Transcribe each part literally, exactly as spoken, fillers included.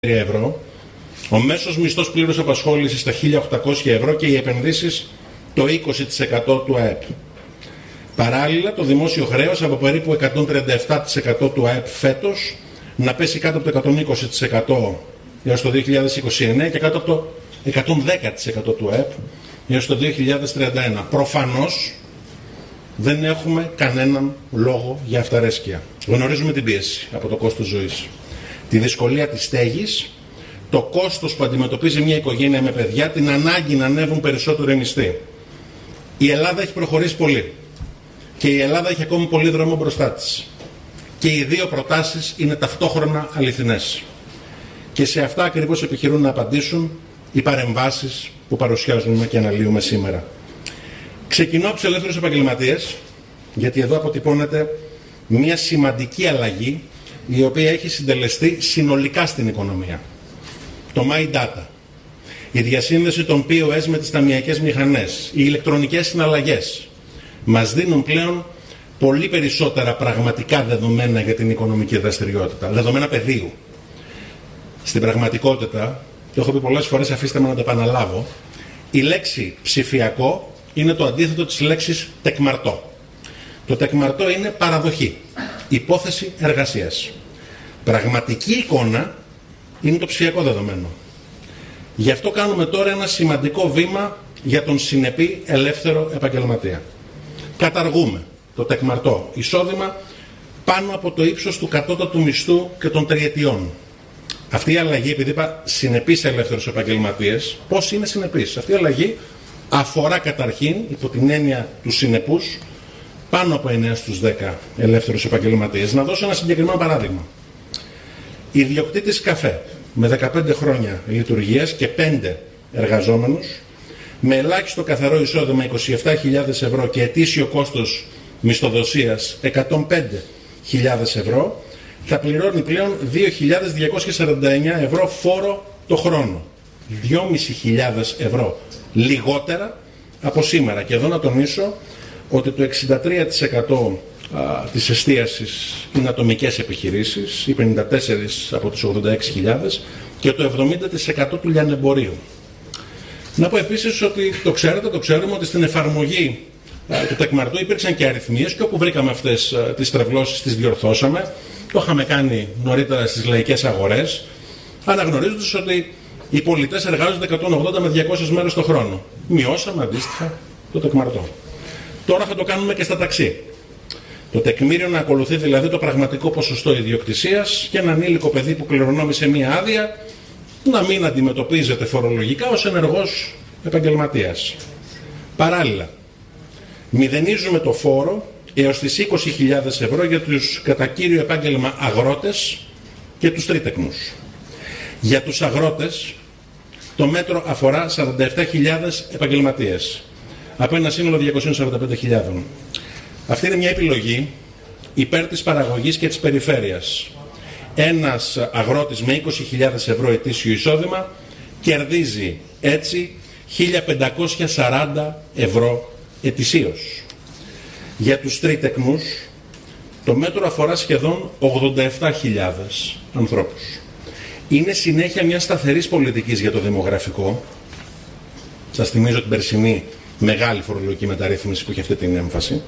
ευρώ, ο μέσος μισθός πλήρους απασχόλησης στα χίλια οκτακόσια ευρώ και οι επενδύσεις το είκοσι τοις εκατό του ΑΕΠ. Παράλληλα, το δημόσιο χρέος από περίπου εκατόν τριάντα επτά τοις εκατό του ΑΕΠ φέτος να πέσει κάτω από το εκατόν είκοσι τοις εκατό έως το δύο χιλιάδες είκοσι εννέα και κάτω από το εκατόν δέκα τοις εκατό του ΑΕΠ έως το δύο χιλιάδες τριάντα ένα. Προφανώς δεν έχουμε κανέναν λόγο για αυταρέσκεια. Γνωρίζουμε την πίεση από το κόστος ζωής, τη δυσκολία της στέγης, το κόστος που αντιμετωπίζει μια οικογένεια με παιδιά, την ανάγκη να ανέβουν περισσότερο οι μισθοί. Η Ελλάδα έχει προχωρήσει πολύ και η Ελλάδα έχει ακόμη πολύ δρόμο μπροστά της. Και οι δύο προτάσεις είναι ταυτόχρονα αληθινές. Και σε αυτά ακριβώς επιχειρούν να απαντήσουν οι παρεμβάσεις που παρουσιάζουμε και αναλύουμε σήμερα. Ξεκινώ από τους ελεύθερους επαγγελματίες, γιατί εδώ αποτυπώνεται μια σημαντική αλλαγή η οποία έχει συντελεστεί συνολικά στην οικονομία. Το My Data, η διασύνδεση των πι ο ες με τις ταμειακές μηχανές, οι ηλεκτρονικές συναλλαγές μας δίνουν πλέον πολύ περισσότερα πραγματικά δεδομένα για την οικονομική δραστηριότητα, δεδομένα πεδίου. Στην πραγματικότητα, το έχω πει πολλές φορές, αφήστε με να το επαναλάβω, η λέξη ψηφιακό είναι το αντίθετο της λέξης τεκμαρτό. Το τεκμαρτό είναι παραδοχή, υπόθεση εργασίας. Πραγματική εικόνα είναι το ψηφιακό δεδομένο. Γι' αυτό κάνουμε τώρα ένα σημαντικό βήμα για τον συνεπή ελεύθερο επαγγελματία. Καταργούμε το τεκμαρτό εισόδημα πάνω από το ύψος του κατώτατου μισθού και των τριετιών. Αυτή η αλλαγή, επειδή είπα συνεπής ελεύθερους επαγγελματίες, πώς είναι συνεπής? Αυτή η αλλαγή αφορά καταρχήν, υπό την έννοια του συνεπούς, πάνω από εννέα στους δέκα ελεύθερους επαγγελματίες. Να δώσω ένα συγκεκριμένο παράδειγμα. Ιδιοκτήτης καφέ με δεκαπέντε χρόνια λειτουργίας και πέντε εργαζόμενους, με ελάχιστο καθαρό εισόδημα είκοσι επτά χιλιάδες ευρώ και ετήσιο κόστος μισθοδοσίας εκατόν πέντε χιλιάδες ευρώ, θα πληρώνει πλέον δύο χιλιάδες διακόσια σαράντα εννέα ευρώ φόρο το χρόνο. δυόμισι χιλιάδες ευρώ λιγότερα από σήμερα. Και εδώ να τονίσω ότι το εξήντα τρία τοις εκατό α, της εστίασης είναι ατομικές επιχειρήσεις, οι πενήντα τέσσερα από τους ογδόντα έξι χιλιάδες, και το εβδομήντα τοις εκατό του λιανεμπορίου. Να πω επίσης ότι το ξέρετε, το ξέρουμε ότι στην εφαρμογή α, του τεκμαρτού υπήρξαν και αριθμίες και όπου βρήκαμε αυτές α, τις τρευλώσεις τις διορθώσαμε. Το είχαμε κάνει νωρίτερα στις λαϊκές αγορές, αναγνωρίζοντας ότι οι πολιτές εργάζονται εκατόν ογδόντα με διακόσιες μέρες το χρόνο. Μειώσαμε αντίστοιχα το τεκμαρτό. Τώρα θα το κάνουμε και στα ταξί. Το τεκμήριο να ακολουθεί δηλαδή το πραγματικό ποσοστό ιδιοκτησίας και ένα ανήλικο παιδί που κληρονόμησε μία άδεια να μην αντιμετωπίζεται φορολογικά ως ενεργός επαγγελματίας. Παράλληλα, μηδενίζουμε το φόρο έως τις είκοσι χιλιάδες ευρώ για τους κατά κύριο επάγγελμα αγρότες και τους τρίτεκνους. Για τους αγρότες το μέτρο αφορά σαράντα επτά χιλιάδες επαγγελματίες από ένα σύνολο διακόσιες σαράντα πέντε χιλιάδες. Αυτή είναι μια επιλογή υπέρ της παραγωγής και της περιφέρειας. Ένας αγρότης με είκοσι χιλιάδες ευρώ ετήσιο εισόδημα κερδίζει έτσι χίλια πεντακόσια σαράντα ευρώ ετησίως. Για τους τρίτεκνους το μέτρο αφορά σχεδόν ογδόντα επτά χιλιάδες ανθρώπους. Είναι συνέχεια μια σταθερής πολιτικής για το δημογραφικό. Σας θυμίζω την περσινή μεγάλη φορολογική μεταρρύθμιση που έχει αυτή την έμφαση.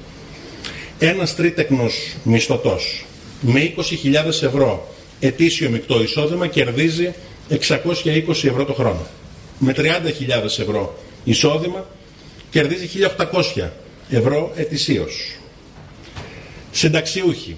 Ένας τρίτεκνος μισθωτός με είκοσι χιλιάδες ευρώ ετήσιο μεικτό εισόδημα κερδίζει εξακόσια είκοσι ευρώ το χρόνο. Με τριάντα χιλιάδες ευρώ εισόδημα κερδίζει χίλια οκτακόσια ευρώ ετησίως. Συνταξιούχοι.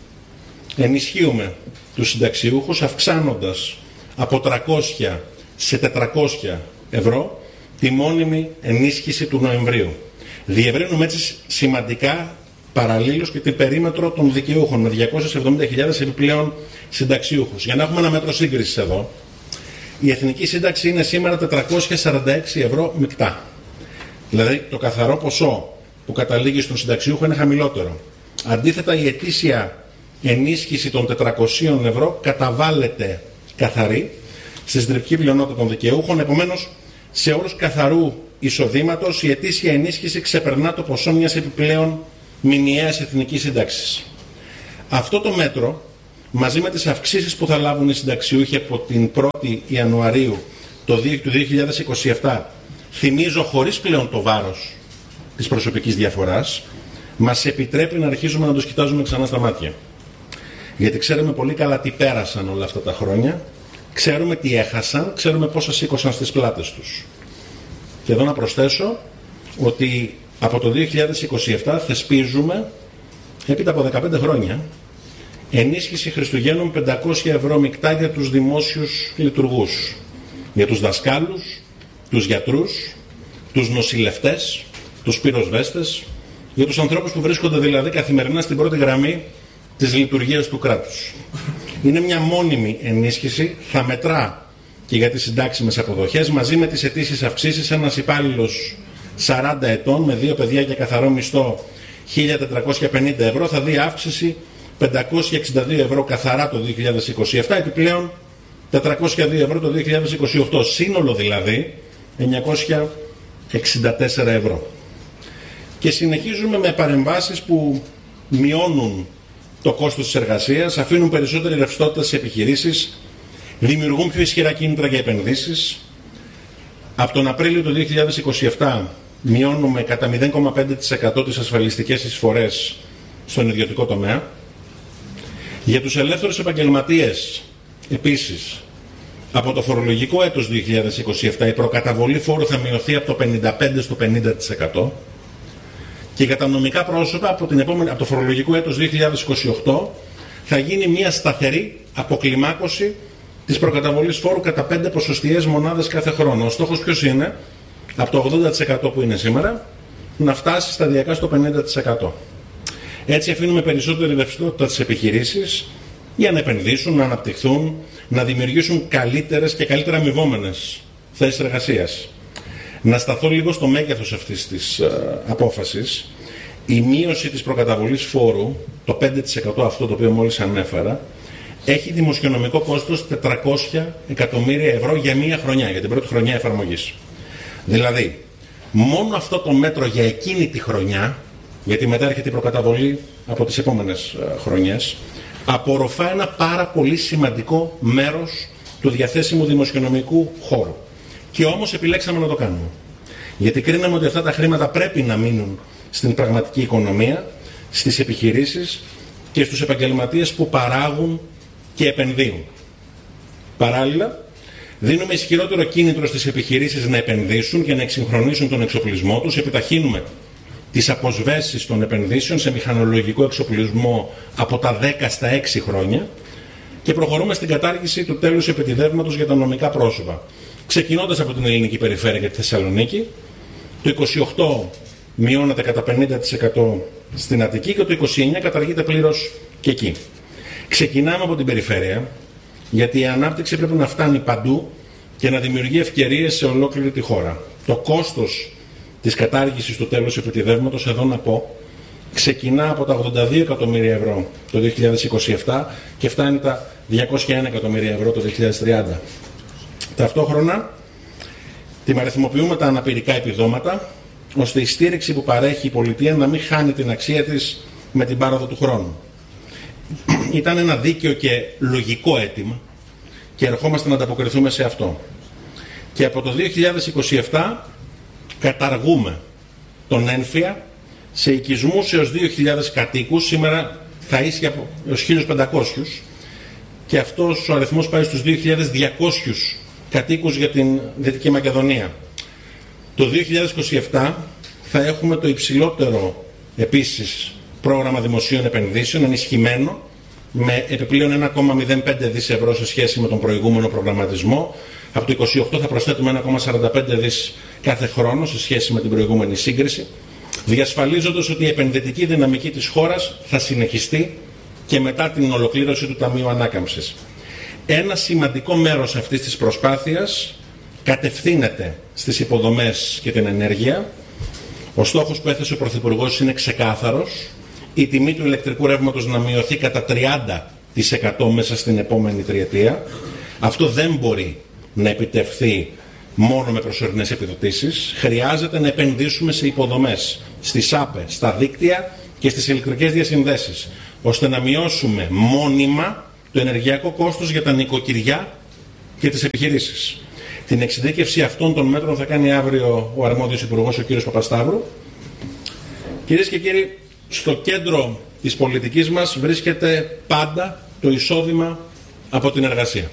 Ενισχύουμε τους συνταξιούχους αυξάνοντας από τριακόσια σε τετρακόσια ευρώ τη μόνιμη ενίσχυση του Νοεμβρίου. Διευρύνουμε έτσι σημαντικά παραλλήλως και την περίμετρο των δικαιούχων με διακόσιες εβδομήντα χιλιάδες επιπλέον συνταξιούχους. Για να έχουμε ένα μέτρο σύγκρισης εδώ, η εθνική σύνταξη είναι σήμερα τετρακόσια σαράντα έξι ευρώ μεικτά. Δηλαδή το καθαρό ποσό που καταλήγει στον συνταξιούχο είναι χαμηλότερο. Αντίθετα, η ετήσια ενίσχυση των τετρακοσίων ευρώ καταβάλλεται καθαρή στη συντριπτική πλειονότητα των δικαιούχων. Επομένως, σε όρους καθαρού εισοδήματος, η ετήσια ενίσχυση ξεπερνά το ποσό μιας επιπλέον μηνιαίας εθνικής σύνταξης. Αυτό το μέτρο μαζί με τις αυξήσεις που θα λάβουν οι συνταξιούχοι από την πρώτη Ιανουαρίου του δύο χιλιάδες είκοσι επτά, θυμίζω χωρίς πλέον το βάρος της προσωπικής διαφοράς, μας επιτρέπει να αρχίσουμε να τους κοιτάζουμε ξανά στα μάτια. Γιατί ξέρουμε πολύ καλά τι πέρασαν όλα αυτά τα χρόνια, ξέρουμε τι έχασαν, ξέρουμε πόσα σήκωσαν στις πλάτες τους. Και εδώ να προσθέσω ότι από το δύο χιλιάδες είκοσι επτά θεσπίζουμε, έπειτα από δεκαπέντε χρόνια, ενίσχυση Χριστουγέννων πεντακόσια ευρώ μεικτά για τους δημόσιους λειτουργούς. Για τους δασκάλους, τους γιατρούς, τους νοσηλευτές, τους πυροσβέστες, για τους ανθρώπους που βρίσκονται δηλαδή καθημερινά στην πρώτη γραμμή της λειτουργίας του κράτους. Είναι μια μόνιμη ενίσχυση, θα μετρά και για τις συντάξιμες αποδοχές, μαζί με τις αιτήσεις αυξήσεις. Ένας υπάλληλος σαράντα ετών με δύο παιδιά και καθαρό μισθό χίλια τετρακόσια πενήντα ευρώ θα δει αύξηση πεντακόσια εξήντα δύο ευρώ καθαρά το δύο χιλιάδες είκοσι επτά, επιπλέον τετρακόσια δύο ευρώ το δύο χιλιάδες είκοσι οκτώ, σύνολο δηλαδή εννιακόσια εξήντα τέσσερα ευρώ. Και συνεχίζουμε με παρεμβάσεις που μειώνουν το κόστος της εργασίας, αφήνουν περισσότερη ρευστότητα στις επιχειρήσεις, δημιουργούν πιο ισχυρά κίνητρα για επενδύσεις. Από τον Απρίλιο του δύο χιλιάδες είκοσι επτά μειώνουμε κατά μηδέν κόμμα πέντε τοις εκατό τις ασφαλιστικές εισφορές στον ιδιωτικό τομέα. Για τους ελεύθερους επαγγελματίες, επίσης, από το φορολογικό έτος δύο χιλιάδες είκοσι επτά η προκαταβολή φόρου θα μειωθεί από το πενήντα πέντε στο πενήντα τοις εκατό. Και για τα νομικά πρόσωπα από, την επόμενη, από το φορολογικό έτος δύο χιλιάδες είκοσι οκτώ θα γίνει μια σταθερή αποκλιμάκωση της προκαταβολής φόρου κατά πέντε ποσοστιαίες μονάδες κάθε χρόνο. Ο στόχος ποιος είναι? Από το ογδόντα τοις εκατό που είναι σήμερα να φτάσει σταδιακά στο πενήντα τοις εκατό. Έτσι αφήνουμε περισσότερη ρευστότητα στις επιχειρήσεις για να επενδύσουν, να αναπτυχθούν, να δημιουργήσουν καλύτερες και καλύτερα αμοιβόμενες θέσεις εργασίας. Να σταθώ λίγο στο μέγεθος αυτής της ε, απόφασης. Η μείωση της προκαταβολής φόρου, το πέντε τοις εκατό αυτό το οποίο μόλις ανέφερα, έχει δημοσιονομικό κόστος τετρακόσια εκατομμύρια ευρώ για μία χρονιά, για την πρώτη χρονιά εφαρμογής. Δηλαδή, μόνο αυτό το μέτρο για εκείνη τη χρονιά, γιατί μετά έρχεται η προκαταβολή από τις επόμενες ε, χρονιές, απορροφά ένα πάρα πολύ σημαντικό μέρος του διαθέσιμου δημοσιονομικού χώρου. Και όμως επιλέξαμε να το κάνουμε. Γιατί κρίναμε ότι αυτά τα χρήματα πρέπει να μείνουν στην πραγματική οικονομία, στις επιχειρήσεις και στους επαγγελματίες που παράγουν και επενδύουν. Παράλληλα, δίνουμε ισχυρότερο κίνητρο στις επιχειρήσεις να επενδύσουν και να εξυγχρονίσουν τον εξοπλισμό τους, επιταχύνουμε τις αποσβέσεις των επενδύσεων σε μηχανολογικό εξοπλισμό από τα δέκα στα έξι χρόνια και προχωρούμε στην κατάργηση του τέλους επιτιδεύματος για τα νομικά πρόσωπα. Ξεκινώντας από την ελληνική περιφέρεια και τη Θεσσαλονίκη, το είκοσι οκτώ μειώνεται κατά πενήντα τοις εκατό στην Αττική και το είκοσι εννέα καταργείται πλήρως και εκεί. Ξεκινάμε από την περιφέρεια, γιατί η ανάπτυξη πρέπει να φτάνει παντού και να δημιουργεί ευκαιρίες σε ολόκληρη τη χώρα. Το κόστος της κατάργησης του τέλους επιτιδεύματος, εδώ να πω, ξεκινά από τα ογδόντα δύο εκατομμύρια ευρώ το δύο χιλιάδες είκοσι επτά και φτάνει τα διακόσια ένα εκατομμύρια ευρώ το δύο χιλιάδες τριάντα. Ταυτόχρονα, τιμαριθμοποιούμε τα αναπηρικά επιδόματα, ώστε η στήριξη που παρέχει η πολιτεία να μην χάνει την αξία της με την πάροδο του χρόνου. Ήταν ένα δίκαιο και λογικό αίτημα και ερχόμαστε να ανταποκριθούμε σε αυτό. Και από το δύο χιλιάδες είκοσι επτά καταργούμε τον ένφια σε οικισμούς έως δύο χιλιάδες κατοίκους. Σήμερα θα ίσχυε έως χίλια πεντακόσιους και αυτός ο αριθμός πάει στους δύο χιλιάδες διακόσιους κατοίκους για την Δυτική Μακεδονία. Το δύο χιλιάδες είκοσι επτά θα έχουμε το υψηλότερο επίσης πρόγραμμα δημοσίων επενδύσεων, ενισχυμένο, με επιπλέον ένα κόμμα μηδέν πέντε δισεκατομμύρια ευρώ σε σχέση με τον προηγούμενο προγραμματισμό. Από το είκοσι οκτώ θα προσθέτουμε ένα κόμμα σαράντα πέντε δισεκατομμύρια κάθε χρόνο σε σχέση με την προηγούμενη σύγκριση, διασφαλίζοντας ότι η επενδυτική δυναμική της χώρας θα συνεχιστεί και μετά την ολοκλήρωση του Ταμείου Ανάκαμψης. Ένα σημαντικό μέρος αυτής της προσπάθειας κατευθύνεται στις υποδομές και την ενέργεια. Ο στόχος που έθεσε ο Πρωθυπουργός είναι ξεκάθαρος. Η τιμή του ηλεκτρικού ρεύματος να μειωθεί κατά τριάντα τοις εκατό μέσα στην επόμενη τριετία. Αυτό δεν μπορεί να επιτευχθεί μόνο με προσωρινές επιδοτήσεις. Χρειάζεται να επενδύσουμε σε υποδομές, στις ΑΠΕ, στα δίκτυα και στις ηλεκτρικές διασυνδέσεις, ώστε να μειώσουμε μόνιμα το ενεργειακό κόστος για τα νοικοκυριά και τις επιχειρήσεις. Την εξειδίκευση αυτών των μέτρων θα κάνει αύριο ο αρμόδιος υπουργός, ο κύριος Παπασταύρου. Κυρίες και κύριοι, στο κέντρο της πολιτικής μας βρίσκεται πάντα το εισόδημα από την εργασία.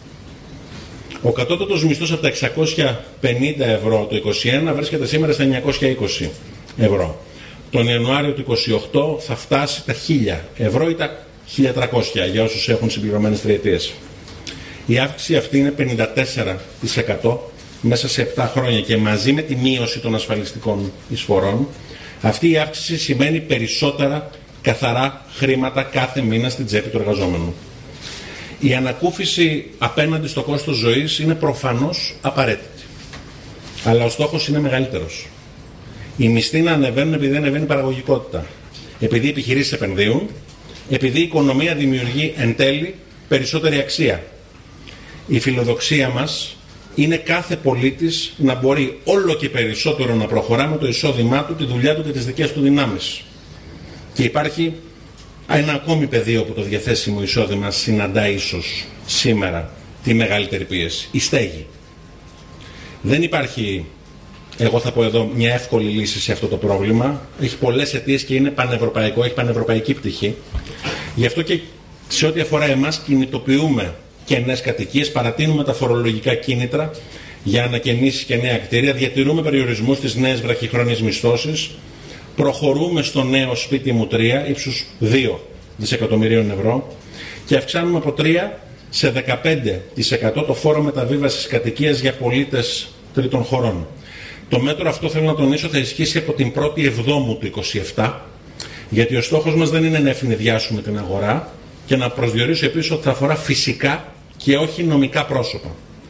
Ο κατώτατος μισθός από τα εξακόσια πενήντα ευρώ το είκοσι ένα βρίσκεται σήμερα στα εννιακόσια είκοσι ευρώ. Τον Ιανουάριο του είκοσι οκτώ θα φτάσει τα χίλια ευρώ ή τα χίλια τριακόσια για όσους έχουν συμπληρωμένες τριετίες. Η αύξηση αυτή είναι πενήντα τέσσερα τοις εκατό μέσα σε επτά χρόνια και μαζί με τη μείωση των ασφαλιστικών εισφορών, αυτή η αύξηση σημαίνει περισσότερα καθαρά χρήματα κάθε μήνα στην τσέπη του εργαζόμενου. Η ανακούφιση απέναντι στο κόστος ζωής είναι προφανώς απαραίτητη. Αλλά ο στόχος είναι μεγαλύτερος. Οι μισθοί να ανεβαίνουν επειδή δεν ανεβαίνει η παραγωγικότητα. Επειδή οι επιχειρήσεις επενδύουν, επειδή η οικονομία δημιουργεί εν τέλει περισσότερη αξία. Η φιλοδοξία μας είναι κάθε πολίτης να μπορεί όλο και περισσότερο να προχωρά με το εισόδημά του, τη δουλειά του και τις δικές του δυνάμεις. Και υπάρχει ένα ακόμη πεδίο που το διαθέσιμο εισόδημα συναντά ίσως σήμερα τη μεγαλύτερη πίεση. Η στέγη. Δεν υπάρχει, εγώ θα πω εδώ, μια εύκολη λύση σε αυτό το πρόβλημα. Έχει πολλές αιτίες και είναι πανευρωπαϊκό, έχει πανευρωπαϊκή πτυχή. Γι' αυτό και σε ό,τι αφορά εμάς κινητοποιούμε κενές κατοικίες, παρατείνουμε τα φορολογικά κίνητρα για ανακαινήσεις και νέα κτίρια, διατηρούμε περιορισμούς στις νέες βραχυχρόνιες μισθώσεις, προχωρούμε στο νέο σπίτι μου τρία ύψους δύο δισεκατομμυρίων ευρώ και αυξάνουμε από τρία σε δεκαπέντε τοις εκατό το φόρο μεταβίβασης κατοικίας για πολίτες τρίτων χωρών. Το μέτρο αυτό, θέλω να τονίσω, θα ισχύσει από την πρώτη Εβδόμου του είκοσι επτά, γιατί ο στόχος μας δεν είναι να ευνηδιάσουμε την αγορά και να προσδιορίσω επίσης ότι θα αφορά φυσικά και όχι νομικά πρόσωπα.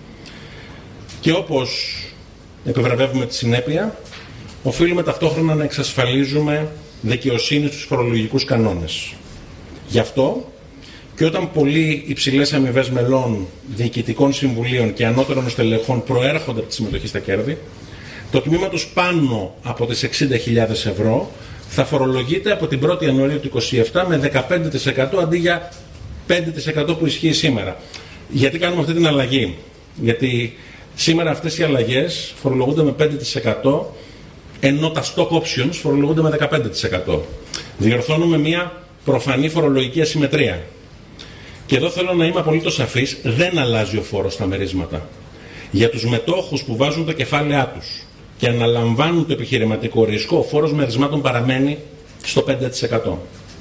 Και όπως επιβραβεύουμε τη συνέπεια, οφείλουμε ταυτόχρονα να εξασφαλίζουμε δικαιοσύνη στους φορολογικούς κανόνες. Γι' αυτό και όταν πολύ υψηλές αμοιβές μελών, διοικητικών συμβουλίων και ανώτερων στελεχών προέρχονται από τη συμμετοχή στα κέρδη, το τμήμα τους πάνω από τις εξήντα χιλιάδες ευρώ θα φορολογείται από την πρώτη Ιανουαρίου του είκοσι επτά με δεκαπέντε τοις εκατό αντί για πέντε τοις εκατό που ισχύει σήμερα. Γιατί κάνουμε αυτή την αλλαγή? Γιατί σήμερα αυτές οι αλλαγές φορολογούνται με πέντε τοις εκατό, ενώ τα stock options φορολογούνται με δεκαπέντε τοις εκατό. Διορθώνουμε μια προφανή φορολογική ασυμμετρία. Και εδώ θέλω να είμαι απολύτως σαφής, δεν αλλάζει ο φόρος στα μερίσματα. Για τους μετόχους που βάζουν τα κεφάλαιά τους και αναλαμβάνουν το επιχειρηματικό ρίσκο, ο φόρος μερισμάτων παραμένει στο πέντε τοις εκατό.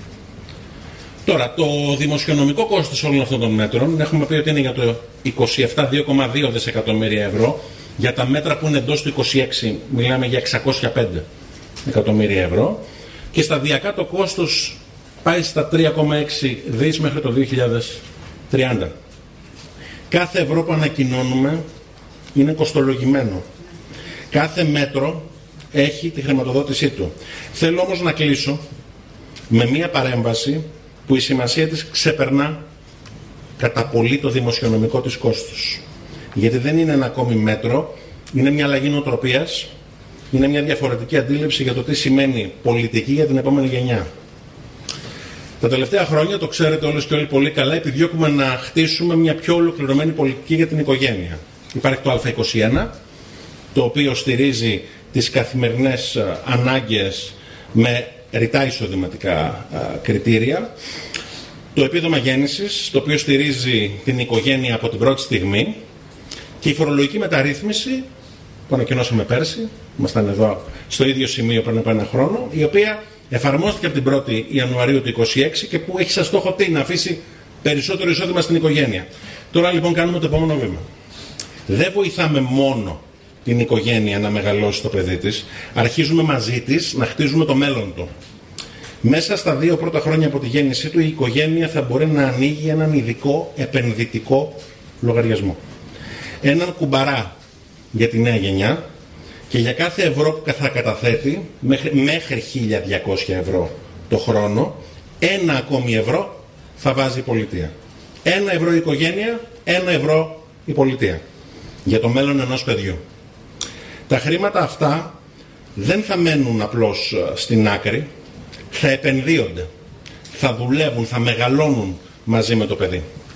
Τώρα, το δημοσιονομικό κόστος όλων αυτών των μέτρων, έχουμε πει ότι είναι για το είκοσι επτά δύο κόμμα δύο δισεκατομμύρια ευρώ, για τα μέτρα που είναι εντός του είκοσι έξι μιλάμε για εξακόσια πέντε εκατομμύρια ευρώ και σταδιακά το κόστος πάει στα τρία κόμμα έξι δις μέχρι το δύο χιλιάδες τριάντα. Κάθε ευρώ που ανακοινώνουμε είναι κοστολογημένο. Κάθε μέτρο έχει τη χρηματοδότησή του. Θέλω όμως να κλείσω με μία παρέμβαση που η σημασία της ξεπερνά κατά πολύ το δημοσιονομικό της κόστος. Γιατί δεν είναι ένα ακόμη μέτρο, είναι μια αλλαγή νοοτροπίας, είναι μια διαφορετική αντίληψη για το τι σημαίνει πολιτική για την επόμενη γενιά. Τα τελευταία χρόνια, το ξέρετε όλες και όλοι πολύ καλά, επιδιώκουμε να χτίσουμε μια πιο ολοκληρωμένη πολιτική για την οικογένεια. Υπάρχει το Α είκοσι ένα, το οποίο στηρίζει τις καθημερινές ανάγκες με ρητά εισοδηματικά κριτήρια. Το επίδομα γέννησης, το οποίο στηρίζει την οικογένεια από την πρώτη στιγμή. Και η φορολογική μεταρρύθμιση, που ανακοινώσαμε πέρσι, ήμασταν εδώ στο ίδιο σημείο πριν από ένα χρόνο, η οποία εφαρμόστηκε από την πρώτη Ιανουαρίου του είκοσι έξι και που έχει σαν στόχο τι, να αφήσει περισσότερο εισόδημα στην οικογένεια. Τώρα λοιπόν κάνουμε το επόμενο βήμα. Δεν βοηθάμε μόνο την οικογένεια να μεγαλώσει το παιδί της, αρχίζουμε μαζί της να χτίζουμε το μέλλον του. Μέσα στα δύο πρώτα χρόνια από τη γέννησή του η οικογένεια θα μπορεί να ανοίγει έναν ειδικό επενδυτικό λογαριασμό. Έναν κουμπαρά για τη νέα γενιά και για κάθε ευρώ που θα καταθέτει μέχρι, μέχρι χίλια διακόσια ευρώ το χρόνο, ένα ακόμη ευρώ θα βάζει η πολιτεία. Ένα ευρώ η οικογένεια, ένα ευρώ η πολιτεία. Για το μέλλον ενός παιδιού. Τα χρήματα αυτά δεν θα μένουν απλώς στην άκρη, θα επενδύονται, θα δουλεύουν, θα μεγαλώνουν μαζί με το παιδί.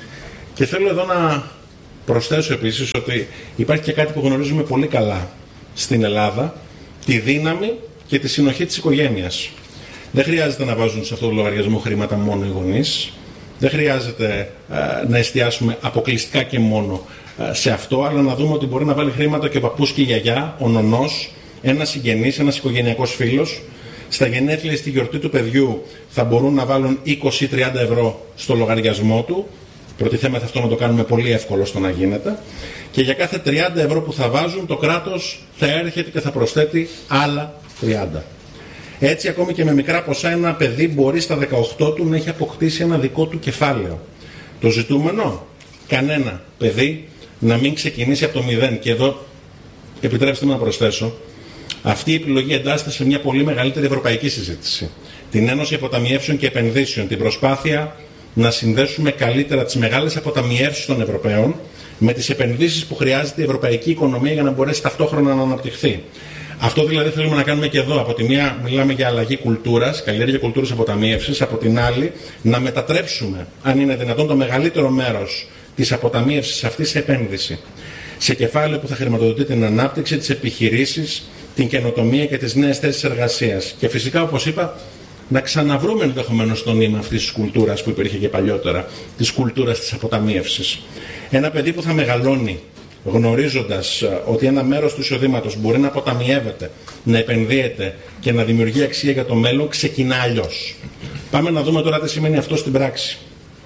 Και θέλω εδώ να προσθέσω επίσης ότι υπάρχει και κάτι που γνωρίζουμε πολύ καλά στην Ελλάδα, τη δύναμη και τη συνοχή της οικογένειας. Δεν χρειάζεται να βάζουν σε αυτό το λογαριασμό χρήματα μόνο οι γονείς. Δεν χρειάζεται α, να εστιάσουμε αποκλειστικά και μόνο α, σε αυτό, αλλά να δούμε ότι μπορεί να βάλει χρήματα και ο παππούς και η γιαγιά, ο νονός, ένας συγγενής, ένας οικογενειακός φίλος. Στα γενέθλια ή στη γιορτή του παιδιού θα μπορούν να βάλουν είκοσι με τριάντα ευρώ στο λογαριασμό του. Προτιθέμεθα αυτό να το κάνουμε πολύ εύκολο στο να γίνεται. Και για κάθε τριάντα ευρώ που θα βάζουν, το κράτος θα έρχεται και θα προσθέτει άλλα τριάντα. Έτσι, ακόμη και με μικρά ποσά, ένα παιδί μπορεί στα δεκαοκτώ του να έχει αποκτήσει ένα δικό του κεφάλαιο. Το ζητούμενο, κανένα παιδί να μην ξεκινήσει από το μηδέν. Και εδώ, επιτρέψτε μου να προσθέσω, αυτή η επιλογή εντάσσεται σε μια πολύ μεγαλύτερη ευρωπαϊκή συζήτηση. Την Ένωση Αποταμιεύσεων και Επενδύσεων, την προσπάθεια να συνδέσουμε καλύτερα τις μεγάλες αποταμιεύσεις των Ευρωπαίων με τις επενδύσεις που χρειάζεται η ευρωπαϊκή οικονομία για να μπορέσει ταυτόχρονα να αναπτυχθεί. Αυτό δηλαδή θέλουμε να κάνουμε και εδώ. Από τη μία μιλάμε για αλλαγή κουλτούρας, καλλιέργεια κουλτούρας αποταμίευσης. Από την άλλη να μετατρέψουμε, αν είναι δυνατόν, το μεγαλύτερο μέρος της αποταμίευσης αυτής σε επένδυση. Σε κεφάλαιο που θα χρηματοδοτεί την ανάπτυξη, τις επιχειρήσεις, την καινοτομία και τις νέες θέσεις εργασίας. Και φυσικά, όπως είπα, να ξαναβρούμε ενδεχομένως το νήμα αυτής της κουλτούρας που υπήρχε και παλιότερα, της κουλτούρας της αποταμίευσης. Ένα παιδί που θα μεγαλώνει γνωρίζοντας ότι ένα μέρος του εισοδήματος μπορεί να αποταμιεύεται, να επενδύεται και να δημιουργεί αξία για το μέλλον, ξεκινά αλλιώς. Πάμε να δούμε τώρα τι σημαίνει αυτό στην πράξη.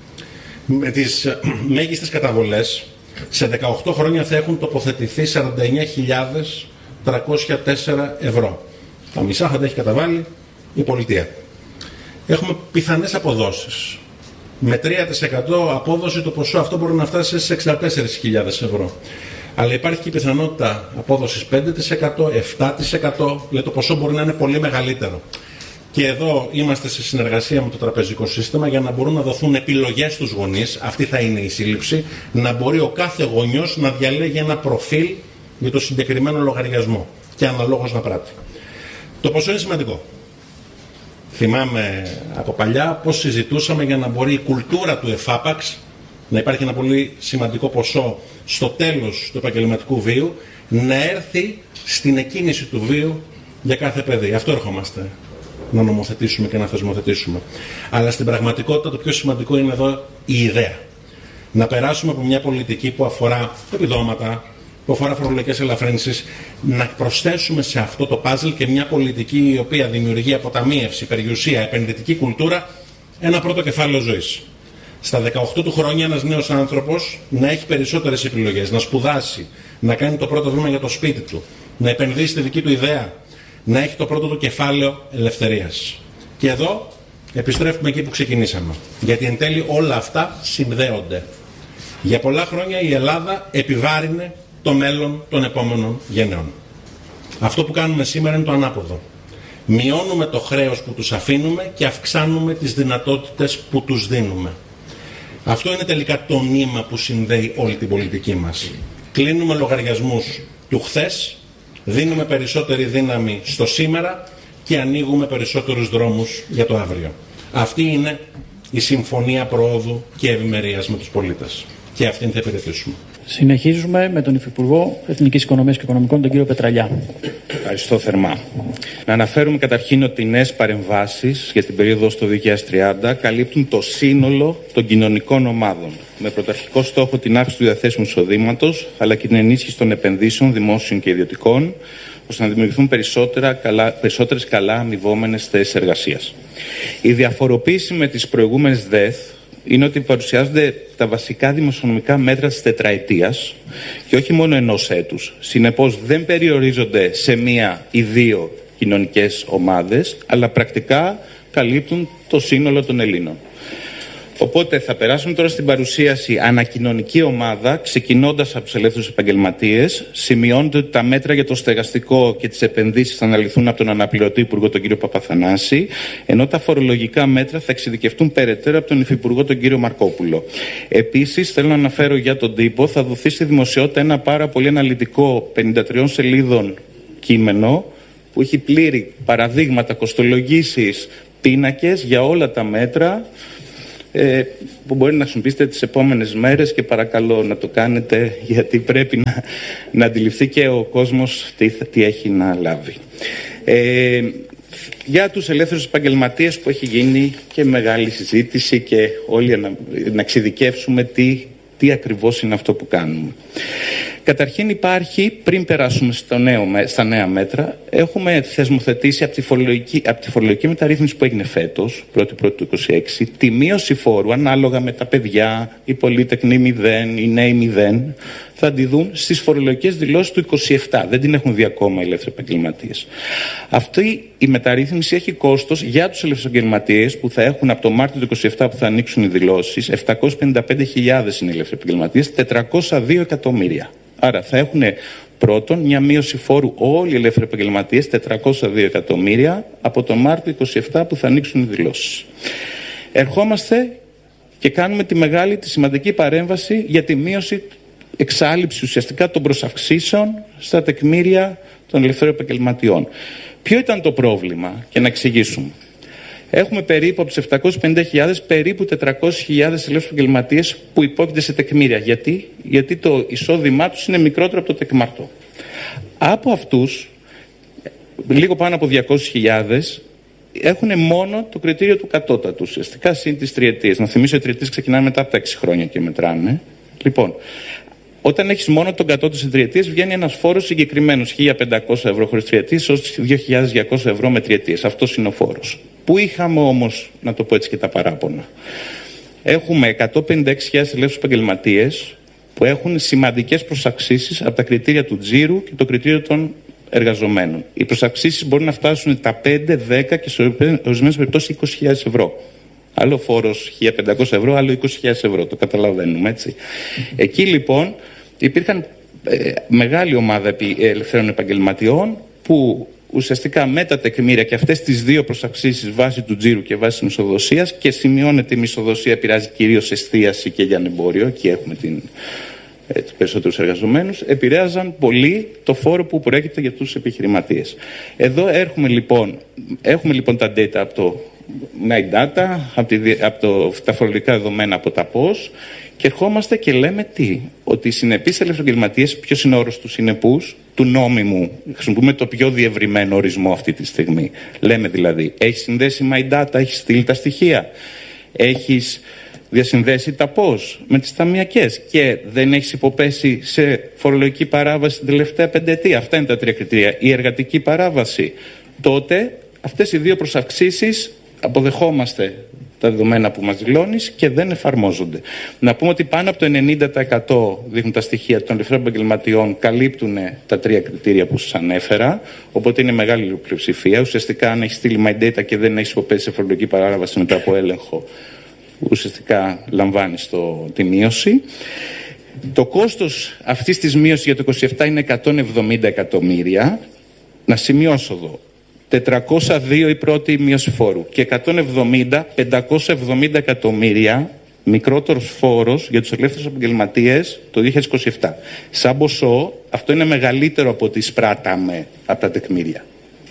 Με τις μέγιστες καταβολές, σε δεκαοκτώ χρόνια θα έχουν τοποθετηθεί σαράντα εννέα χιλιάδες τριακόσια τέσσερα ευρώ. Τα μισά θα τα έχει καταβάλει η πολιτεία. Έχουμε πιθανές αποδόσεις. Με τρία τοις εκατό απόδοση το ποσό αυτό μπορεί να φτάσει σε εξήντα τέσσερις χιλιάδες ευρώ. Αλλά υπάρχει και η πιθανότητα απόδοσης πέντε τοις εκατό, επτά τοις εκατό, δηλαδή το ποσό μπορεί να είναι πολύ μεγαλύτερο. Και εδώ είμαστε σε συνεργασία με το τραπεζικό σύστημα για να μπορούν να δοθούν επιλογές στους γονείς, αυτή θα είναι η σύλληψη, να μπορεί ο κάθε γονιός να διαλέγει ένα προφίλ για το συγκεκριμένο λογαριασμό και αναλόγως να πράττει. Το ποσό είναι σημαντικό. Θυμάμαι από παλιά πώς συζητούσαμε για να μπορεί η κουλτούρα του εφάπαξ, να υπάρχει ένα πολύ σημαντικό ποσό στο τέλος του επαγγελματικού βίου, να έρθει στην εκκίνηση του βίου για κάθε παιδί. Αυτό ερχόμαστε να νομοθετήσουμε και να θεσμοθετήσουμε. Αλλά στην πραγματικότητα το πιο σημαντικό είναι εδώ η ιδέα. Να περάσουμε από μια πολιτική που αφορά επιδόματα, που αφορά φορολογικές ελαφρύνσεις, να προσθέσουμε σε αυτό το πάζλ και μια πολιτική η οποία δημιουργεί αποταμίευση, περιουσία, επενδυτική κουλτούρα, ένα πρώτο κεφάλαιο ζωής. Στα δεκαοκτώ του χρόνια ένας νέος άνθρωπος να έχει περισσότερες επιλογές, να σπουδάσει, να κάνει το πρώτο βήμα για το σπίτι του, να επενδύσει τη δική του ιδέα, να έχει το πρώτο του κεφάλαιο ελευθερίας. Και εδώ επιστρέφουμε εκεί που ξεκινήσαμε. Γιατί εν τέλει όλα αυτά συνδέονται. Για πολλά χρόνια η Ελλάδα επιβάρυνε το μέλλον των επόμενων γενεών. Αυτό που κάνουμε σήμερα είναι το ανάποδο. Μειώνουμε το χρέος που τους αφήνουμε και αυξάνουμε τις δυνατότητες που τους δίνουμε. Αυτό είναι τελικά το νήμα που συνδέει όλη την πολιτική μας. Κλείνουμε λογαριασμούς του χθες, δίνουμε περισσότερη δύναμη στο σήμερα και ανοίγουμε περισσότερους δρόμους για το αύριο. Αυτή είναι η συμφωνία προόδου και ευημερίας με τους πολίτες. Και αυτήν θα υπηρετήσουμε. Συνεχίζουμε με τον Υφυπουργό Εθνικής Οικονομίας και Οικονομικών, τον κύριο Πετραλιά. Ευχαριστώ θερμά. Να αναφέρουμε καταρχήν ότι οι νέες παρεμβάσεις για την περίοδο στο δύο χιλιάδες τριάντα καλύπτουν το σύνολο των κοινωνικών ομάδων, με πρωταρχικό στόχο την αύξηση του διαθέσιμου εισοδήματος, αλλά και την ενίσχυση των επενδύσεων δημόσιων και ιδιωτικών, ώστε να δημιουργηθούν περισσότερα, καλά, περισσότερες καλά αμοιβόμενες θέσεις εργασίας. Η διαφοροποίηση με τις προηγούμενες ΔΕΘ είναι ότι παρουσιάζονται τα βασικά δημοσιονομικά μέτρα της τετραετίας και όχι μόνο ενός έτους. Συνεπώς δεν περιορίζονται σε μία ή δύο κοινωνικές ομάδες, αλλά πρακτικά καλύπτουν το σύνολο των Ελλήνων. Οπότε θα περάσουμε τώρα στην παρουσίαση ανακοινωνική ομάδα, ξεκινώντας από τους ελεύθερους επαγγελματίες. Σημειώνεται ότι τα μέτρα για το στεγαστικό και τις επενδύσεις θα αναλυθούν από τον αναπληρωτή Υπουργό, τον κύριο Παπαθανάση, ενώ τα φορολογικά μέτρα θα εξειδικευτούν περαιτέρω από τον Υφυπουργό, τον κύριο Μαρκόπουλο. Επίσης, θέλω να αναφέρω για τον τύπο, θα δοθεί στη δημοσιότητα ένα πάρα πολύ αναλυτικό πενήντα τριών σελίδων κείμενο, που έχει πλήρη παραδείγματα, κοστολογήσεις, πίνακες για όλα τα μέτρα ε, που μπορεί να χρησιμοποιήσετε τις επόμενες μέρες και παρακαλώ να το κάνετε, γιατί πρέπει να, να αντιληφθεί και ο κόσμος τι, τι έχει να λάβει. Ε, για τους ελεύθερους επαγγελματίες που έχει γίνει και μεγάλη συζήτηση και όλοι να, να εξειδικεύσουμε τι, τι ακριβώς είναι αυτό που κάνουμε. Καταρχήν υπάρχει, πριν περάσουμε στο νέο, στα νέα μέτρα, έχουμε θεσμοθετήσει από τη φορολογική, από τη φορολογική μεταρρύθμιση που έγινε φέτος, πρώτη πρώτη του είκοσι έξι, τη μείωση φόρου ανάλογα με τα παιδιά, οι πολύτεκνοι μηδέν, οι νέοι μηδέν, θα τη δουν στις φορολογικές δηλώσεις του είκοσι επτά. Δεν την έχουν δει ακόμα οι ελεύθεροι επαγγελματίες. Αυτή η μεταρρύθμιση έχει κόστος για τους ελεύθερους επαγγελματίες που θα έχουν από το Μάρτιο του είκοσι επτά που θα ανοίξουν οι δηλώσεις, επτακόσιες πενήντα πέντε χιλιάδες είναι οι ελεύθεροι επαγγελματίες, τετρακόσια δύο εκατομμύρια. Άρα θα έχουν πρώτον μια μείωση φόρου όλοι οι ελεύθεροι επαγγελματίες, τετρακόσια δύο εκατομμύρια, από το Μάρτιο είκοσι επτά που θα ανοίξουν οι δηλώσεις. Ερχόμαστε και κάνουμε τη μεγάλη, τη σημαντική παρέμβαση για τη μείωση, εξάλληψη ουσιαστικά των προσαυξήσεων στα τεκμήρια των ελευθέρων επαγγελματιών. Ποιο ήταν το πρόβλημα, και να εξηγήσουμε. Έχουμε περίπου από τις επτακόσιες πενήντα χιλιάδες περίπου τετρακόσιες χιλιάδες ελεύθερους επαγγελματίες που υπόκειται σε τεκμήρια. Γιατί? Γιατί το εισόδημά τους είναι μικρότερο από το τεκμαρτό. Από αυτούς, λίγο πάνω από διακόσιες χιλιάδες έχουν μόνο το κριτήριο του κατώτατου, ουσιαστικά συν τις τριετίες. Να θυμίσω, οι τριετίες ξεκινάνε μετά από τα έξι χρόνια και μετράνε. Λοιπόν, όταν έχεις μόνο τον κατώτατο σε τριετίες, βγαίνει ένας φόρος συγκεκριμένος, χίλια πεντακόσια ευρώ χωρίς τριετίες, ως δύο χιλιάδες διακόσια ευρώ με τριετίες. Αυτός είναι ο φόρος. Πού είχαμε όμως, να το πω έτσι, και τα παράπονα. Έχουμε εκατόν πενήντα έξι χιλιάδες ελεύθερους επαγγελματίες που έχουν σημαντικές προσαυξήσεις από τα κριτήρια του τζίρου και το κριτήριο των εργαζομένων. Οι προσαυξήσεις μπορεί να φτάσουν τα πέντε, δέκα και σε ορισμένες περιπτώσεις είκοσι χιλιάδες ευρώ. Άλλο φόρος χίλια πεντακόσια ευρώ, άλλο είκοσι χιλιάδες ευρώ. Το καταλαβαίνουμε, έτσι. Εκεί λοιπόν υπήρχαν ε, μεγάλη ομάδα ελευθέρων επαγγελματιών που ουσιαστικά με τα τεκμήρια και αυτές τις δύο προσαυξήσεις βάσει του τζίρου και βάσει της μισθοδοσίας, και σημειώνεται η μισθοδοσία επηρεάζει κυρίως εστίαση και λιανεμπόριο, εκεί έχουμε την, ε, τους περισσότερους εργαζομένους, επηρέαζαν πολύ το φόρο που προέρχεται για τους επιχειρηματίες. Εδώ έχουμε λοιπόν, έχουμε λοιπόν τα data από το My Data, από, τη, από το, τα φορολογικά δεδομένα από τα πώς, και ερχόμαστε και λέμε τι, ότι οι συνεπείς ελεύθεροι επαγγελματίες, ποιος είναι ο όρος του συνεπούς, του νόμιμου, χρησιμοποιούμε το πιο διευρυμένο ορισμό αυτή τη στιγμή. Λέμε δηλαδή, έχεις συνδέσει My Data, έχεις στείλει τα στοιχεία, έχεις διασυνδέσει τα πώς με τις ταμιακές και δεν έχεις υποπέσει σε φορολογική παράβαση την τελευταία πενταετία. Αυτά είναι τα τρία κριτήρια. Η εργατική παράβαση. Τότε αυτές οι δύο προσαυξήσεις αποδεχόμαστε τα δεδομένα που μας δηλώνεις και δεν εφαρμόζονται. Να πούμε ότι πάνω από το ενενήντα τοις εκατό δείχνουν τα στοιχεία των ελευθερών επαγγελματιών, καλύπτουν τα τρία κριτήρια που σας ανέφερα, οπότε είναι μεγάλη πλειοψηφία. Ουσιαστικά, αν έχει στείλει My Data και δεν έχει υποπέσει σε φορολογική παράβαση μετά από έλεγχο, ουσιαστικά λαμβάνεις το, τη μείωση. Το κόστος αυτής της μείωσης για το είκοσι επτά είναι εκατόν εβδομήντα εκατομμύρια. Να σημειώσω εδώ. τετρακόσια δύο η πρώτη μείωση φόρου και εκατόν εβδομήντα, πεντακόσια εβδομήντα εκατομμύρια μικρότερος φόρος για τους ελεύθερους επαγγελματίες το δύο χιλιάδες είκοσι επτά. Σαν ποσό αυτό είναι μεγαλύτερο από ό,τι σπράταμε από τα τεκμήρια.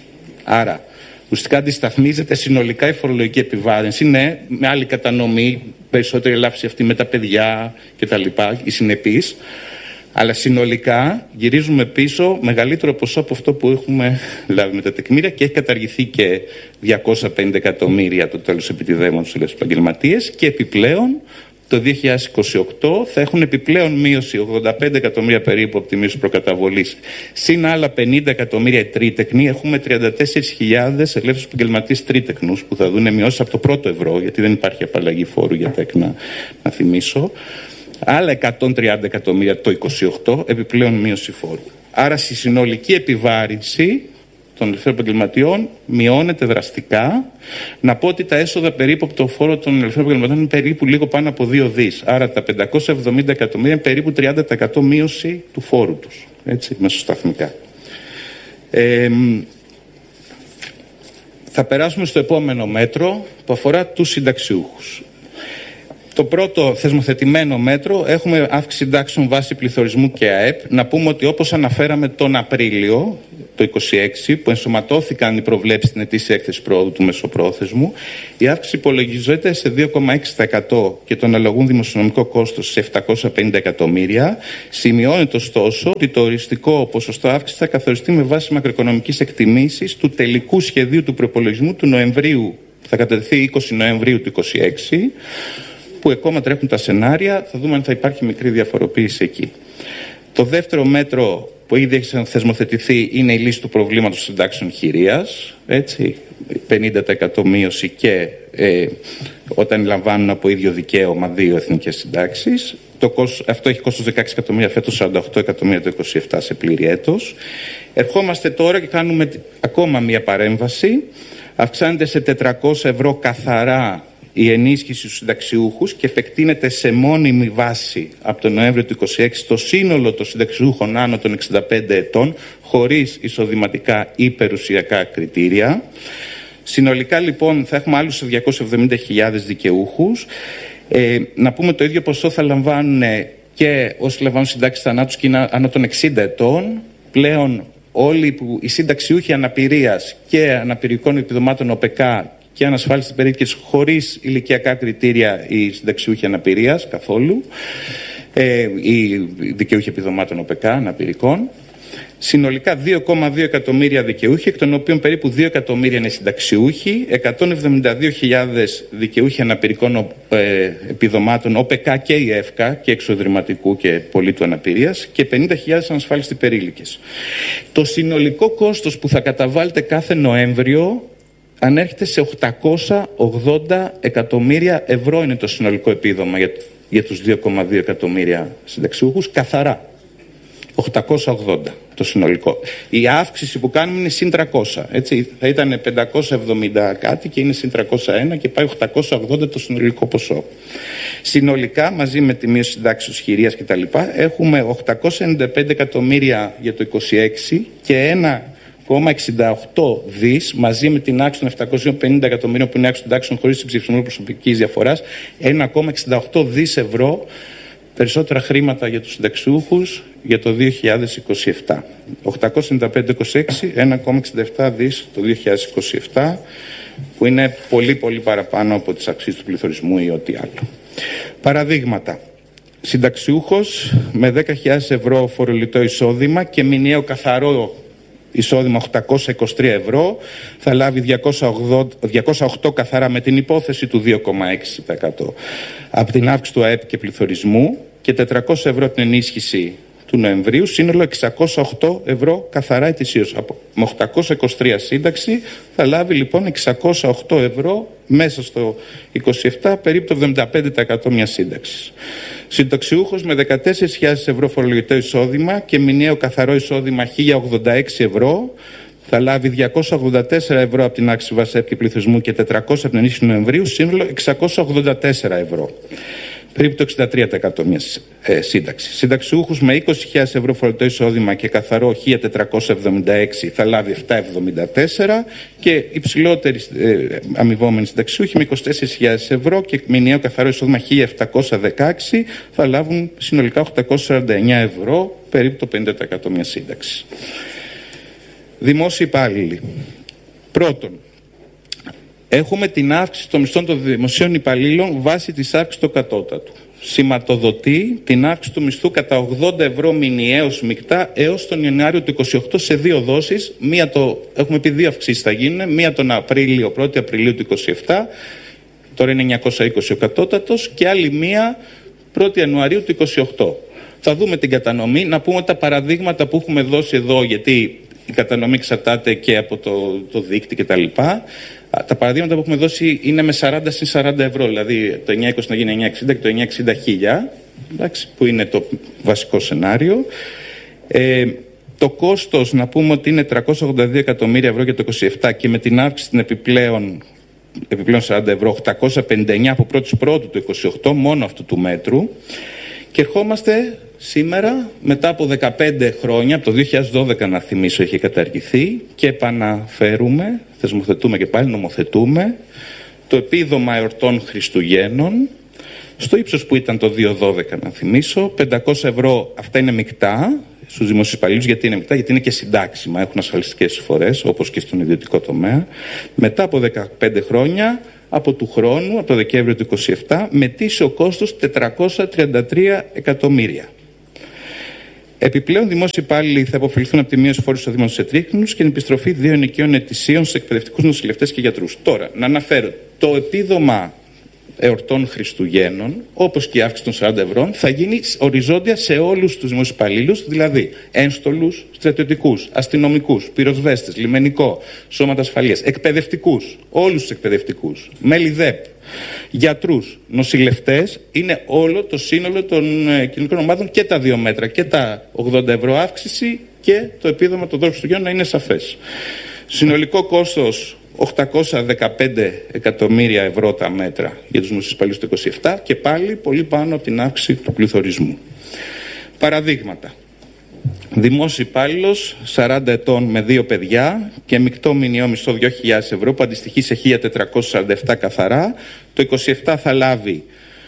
Άρα ουσιαστικά αντισταθμίζεται συνολικά η φορολογική επιβάρυνση, ναι, με άλλη κατανομή, περισσότερη ελάφρυνση αυτή με τα παιδιά κτλ. Οι συνεπείς. Αλλά συνολικά γυρίζουμε πίσω μεγαλύτερο ποσό από αυτό που έχουμε λάβει με τα τεκμήρια και έχει καταργηθεί και διακόσια πενήντα εκατομμύρια το τέλος επιτιδεύματος στους ελεύθερους επαγγελματίες και επιπλέον το δύο χιλιάδες είκοσι οκτώ θα έχουν επιπλέον μείωση ογδόντα πέντε εκατομμύρια περίπου από τη μείωση προκαταβολής. Συν άλλα πενήντα εκατομμύρια τρίτεκνοι, έχουμε τριάντα τέσσερις χιλιάδες ελεύθερους επαγγελματίες τρίτεκνους που θα δουν μειώσεις από το πρώτο ευρώ, γιατί δεν υπάρχει απαλλαγή φόρου για τέκνα, να θυμίσω. Άλλα εκατόν τριάντα εκατομμύρια το είκοσι οκτώ επιπλέον μείωση φόρου. Άρα στη συνολική επιβάρυνση των ελευθέρων επαγγελματιών μειώνεται δραστικά. Να πω ότι τα έσοδα περίπου από το φόρο των ελευθέρων επαγγελματιών είναι περίπου λίγο πάνω από δύο δις. Άρα τα πεντακόσια εβδομήντα εκατομμύρια είναι περίπου τριάντα τοις εκατό μείωση του φόρου τους. Έτσι, μεσοσταθμικά. Ε, θα περάσουμε στο επόμενο μέτρο που αφορά τους συνταξιούχους. Το πρώτο θεσμοθετημένο μέτρο, έχουμε αύξηση συντάξεων βάση πληθωρισμού και ΑΕΠ. Να πούμε ότι όπως αναφέραμε τον Απρίλιο, το είκοσι έξι, που ενσωματώθηκαν οι προβλέψεις στην ετήσια έκθεση πρόοδου του μεσοπρόθεσμου, η αύξηση υπολογίζεται σε δύο κόμμα έξι τοις εκατό και το αναλογούν δημοσιονομικό κόστος σε επτακόσια πενήντα εκατομμύρια. Σημειώνεται ωστόσο ότι το οριστικό ποσοστό αύξηση θα καθοριστεί με βάση μακροοικονομικής εκτιμήσης του τελικού σχεδίου του προϋπολογισμού του Νοεμβρίου, θα κατατεθεί είκοσι Νοεμβρίου του είκοσι έξι, που ακόμα τρέχουν τα σενάρια, θα δούμε αν θα υπάρχει μικρή διαφοροποίηση εκεί. Το δεύτερο μέτρο που ήδη έχει θεσμοθετηθεί είναι η λύση του προβλήματος συντάξεων χειρίας, έτσι, πενήντα τοις εκατό μείωση και ε, όταν λαμβάνουν από ίδιο δικαίωμα δύο εθνικές συντάξεις. Το κόστος, αυτό έχει κόστος δεκαέξι εκατομμύρια φέτος, σαράντα οκτώ εκατομμύρια το είκοσι επτά σε πλήρη έτος. Ερχόμαστε τώρα και κάνουμε ακόμα μία παρέμβαση. Αυξάνεται σε τετρακόσια ευρώ καθαρά η ενίσχυση στους συνταξιούχους και επεκτείνεται σε μόνιμη βάση από τον Νοέμβριο του είκοσι έξι στο σύνολο των συνταξιούχων άνω των εξήντα πέντε ετών, χωρίς εισοδηματικά ή περιουσιακά κριτήρια. Συνολικά λοιπόν θα έχουμε άλλους διακόσιες εβδομήντα χιλιάδες δικαιούχους. Ε, να πούμε το ίδιο ποσό θα λαμβάνουν και όσοι λαμβάνουν συντάξεις θανάτους και είναι άνω των εξήντα ετών. Πλέον όλοι που, οι συνταξιούχοι αναπηρίας και αναπηρικών επιδομάτων ΟΠΕΚΑ και ανασφάλιστη περίοδικες χωρίς ηλικιακά κριτήρια οι συνταξιούχοι αναπηρίας καθόλου, ε, οι δικαιούχοι επιδομάτων ΟΠΕΚΑ αναπηρικών. Συνολικά δύο κόμμα δύο εκατομμύρια δικαιούχοι, εκ των οποίων περίπου δύο εκατομμύρια είναι συνταξιούχοι, εκατόν εβδομήντα δύο χιλιάδες δικαιούχοι αναπηρικών ε, επιδομάτων ΟΠΕΚΑ και η ΕΦΚΑ και εξωδρυματικού και πολίτου αναπηρίας και πενήντα χιλιάδες ανασφάλιστοι περίλικες. Το συνολικό κόστος που θα καταβάλλεται κάθε Νοέμβριο ανέρχεται σε οκτακόσια ογδόντα εκατομμύρια ευρώ, είναι το συνολικό επίδομα για, για τους δύο κόμμα δύο εκατομμύρια συνταξιούχους, καθαρά. οκτακόσια ογδόντα το συνολικό. Η αύξηση που κάνουμε είναι συν τριακόσια. Έτσι, θα ήταν πεντακόσια εβδομήντα κάτι και είναι συν τριακόσια ένα και πάει οκτακόσια ογδόντα το συνολικό ποσό. Συνολικά, μαζί με τη μείωση συντάξεως χειρίας κτλ., έχουμε οκτακόσια ενενήντα πέντε εκατομμύρια για το είκοσι έξι και ένα κόμμα εξήντα οκτώ δις μαζί με την αύξηση των επτακόσια πενήντα εκατομμύριων που είναι αύξηση των τάξεων χωρίς υψηλού προσωπικής διαφοράς, ένα κόμμα εξήντα οκτώ δις ευρώ περισσότερα χρήματα για τους συνταξιούχους για το δύο χιλιάδες είκοσι επτά. οκτακόσια ενενήντα πέντε είκοσι έξι, ένα κόμμα εξήντα επτά δις το δύο χιλιάδες είκοσι επτά, που είναι πολύ πολύ παραπάνω από τις αξίες του πληθωρισμού ή ό,τι άλλο. Παραδείγματα. Συνταξιούχος με δέκα χιλιάδες ευρώ φορολογητό εισόδημα και μηνιαίο καθαρό εισόδημα οκτακόσια είκοσι τρία ευρώ, θα λάβει διακόσια οκτώ καθαρά με την υπόθεση του δύο κόμμα έξι τοις εκατό από την αύξηση του ΑΕΠ και πληθωρισμού και τετρακόσια ευρώ την ενίσχυση του Νοεμβρίου, σύνολο εξακόσια οκτώ ευρώ καθαρά ετησίως. Με οκτακόσια είκοσι τρία σύνταξη θα λάβει λοιπόν εξακόσια οκτώ ευρώ μέσα στο είκοσι επτά, περίπου το εβδομήντα πέντε τοις εκατό μιας σύνταξης. Συνταξιούχος με δεκατέσσερις χιλιάδες ευρώ φορολογητό εισόδημα και μηνιαίο καθαρό εισόδημα χίλια ογδόντα έξι ευρώ, θα λάβει διακόσια ογδόντα τέσσερα ευρώ από την αύξηση βάση ΑΕΠ και πληθωρισμού και τετρακόσια από την ενίσχυση του Νοεμβρίου, σύνολο εξακόσια ογδόντα τέσσερα ευρώ. Περίπου το εξήντα τρία τοις εκατό μιας ε, σύνταξης. Συνταξιούχους με είκοσι χιλιάδες ευρώ φορολογητό εισόδημα και καθαρό χίλια τετρακόσια εβδομήντα έξι θα λάβει επτακόσια εβδομήντα τέσσερα και υψηλότεροι ε, αμοιβόμενοι συνταξιούχοι με είκοσι τέσσερις χιλιάδες ευρώ και μηνιαίο καθαρό εισόδημα χίλια επτακόσια δεκαέξι θα λάβουν συνολικά οκτακόσια σαράντα εννέα ευρώ, περίπου το πενήντα τοις εκατό μιας σύνταξης. Δημόσιοι υπάλληλοι. Πρώτον, έχουμε την αύξηση των μισθών των δημοσίων υπαλλήλων βάσει της αύξησης του κατώτατου. Σηματοδοτεί την αύξηση του μισθού κατά ογδόντα ευρώ μηνιαίως μεικτά έως τον Ιανουάριο του είκοσι οκτώ σε δύο δόσεις. Μία το, έχουμε πει δύο αυξήσεις θα γίνουν, μία τον Απρίλιο, πρώτη Απριλίου του είκοσι επτά, τώρα είναι εννιακόσια είκοσι ο κατώτατος, και άλλη μία πρώτη Ιανουαρίου του είκοσι οκτώ. Θα δούμε την κατανομή, να πούμε τα παραδείγματα που έχουμε δώσει εδώ, γιατί η κατανομή εξαρτάται και από το, το δίκτυο κτλ. Τα παραδείγματα που έχουμε δώσει είναι με σαράντα συν σαράντα ευρώ, δηλαδή το εννιακόσια είκοσι να γίνει εννιακόσια εξήντα και το εννιακόσια εξήντα χίλια, εντάξει, που είναι το βασικό σενάριο. Ε, το κόστος να πούμε ότι είναι τριακόσια ογδόντα δύο εκατομμύρια ευρώ για το είκοσι επτά και με την αύξηση στην επιπλέον, επιπλέον σαράντα ευρώ, οκτακόσια πενήντα εννέα από πρώτης πρώτου του είκοσι οκτώ, μόνο αυτού του μέτρου. Και ερχόμαστε σήμερα, μετά από δεκαπέντε χρόνια, από το δύο χιλιάδες δώδεκα να θυμίσω είχε καταργηθεί, και επαναφέρουμε, θεσμοθετούμε και πάλι νομοθετούμε, το επίδομα εορτών Χριστουγέννων, στο ύψος που ήταν το δύο χιλιάδες δώδεκα να θυμίσω, πεντακόσια ευρώ, αυτά είναι μεικτά, στους δημοσίους υπαλλήλους. Γιατί είναι μεικτά? Γιατί είναι και συντάξιμα, έχουν ασφαλιστικές εισφορές, όπως και στον ιδιωτικό τομέα. Μετά από δεκαπέντε χρόνια, από του χρόνου, από το Δεκέμβριο του είκοσι επτά, με ετήσιο κόστος τετρακόσια τριάντα τρία εκατομμύρια. Επιπλέον, δημόσιοι υπάλληλοι θα αποφεληθούν από τη μείωση φόρου εισοδήματος στους ετρίκνους και την επιστροφή δύο ενοικίων ετησίων στους εκπαιδευτικούς, νοσηλευτές και γιατρούς. Τώρα, να αναφέρω, το επίδομα εορτών Χριστουγέννων, όπως και η αύξηση των σαράντα ευρώ, θα γίνει οριζόντια σε όλους τους δημόσιους υπαλλήλους, δηλαδή ένστολους, στρατιωτικούς, αστυνομικούς, πυροσβέστες, λιμενικό, σώματα ασφαλείας, εκπαιδευτικούς, όλους τους εκπαιδευτικούς, μέλη ΔΕΠ, γιατρούς, νοσηλευτές, είναι όλο το σύνολο των ε, κοινωνικών ομάδων και τα δύο μέτρα, και τα ογδόντα ευρώ αύξηση και το επίδομα των δώρων Χριστουγέννων να είναι σαφές. Συνολικό κόστος οκτακόσια δεκαπέντε εκατομμύρια ευρώ τα μέτρα για τους δημοσίους υπαλλήλους το είκοσι επτά και πάλι πολύ πάνω από την αύξηση του πληθωρισμού. Παραδείγματα. Δημόσιος υπάλληλος σαράντα ετών με δύο παιδιά και μεικτό μηνιαίο μισθό δύο χιλιάδες ευρώ που αντιστοιχεί σε χίλια τετρακόσια σαράντα επτά καθαρά. Το είκοσι επτά θα λάβει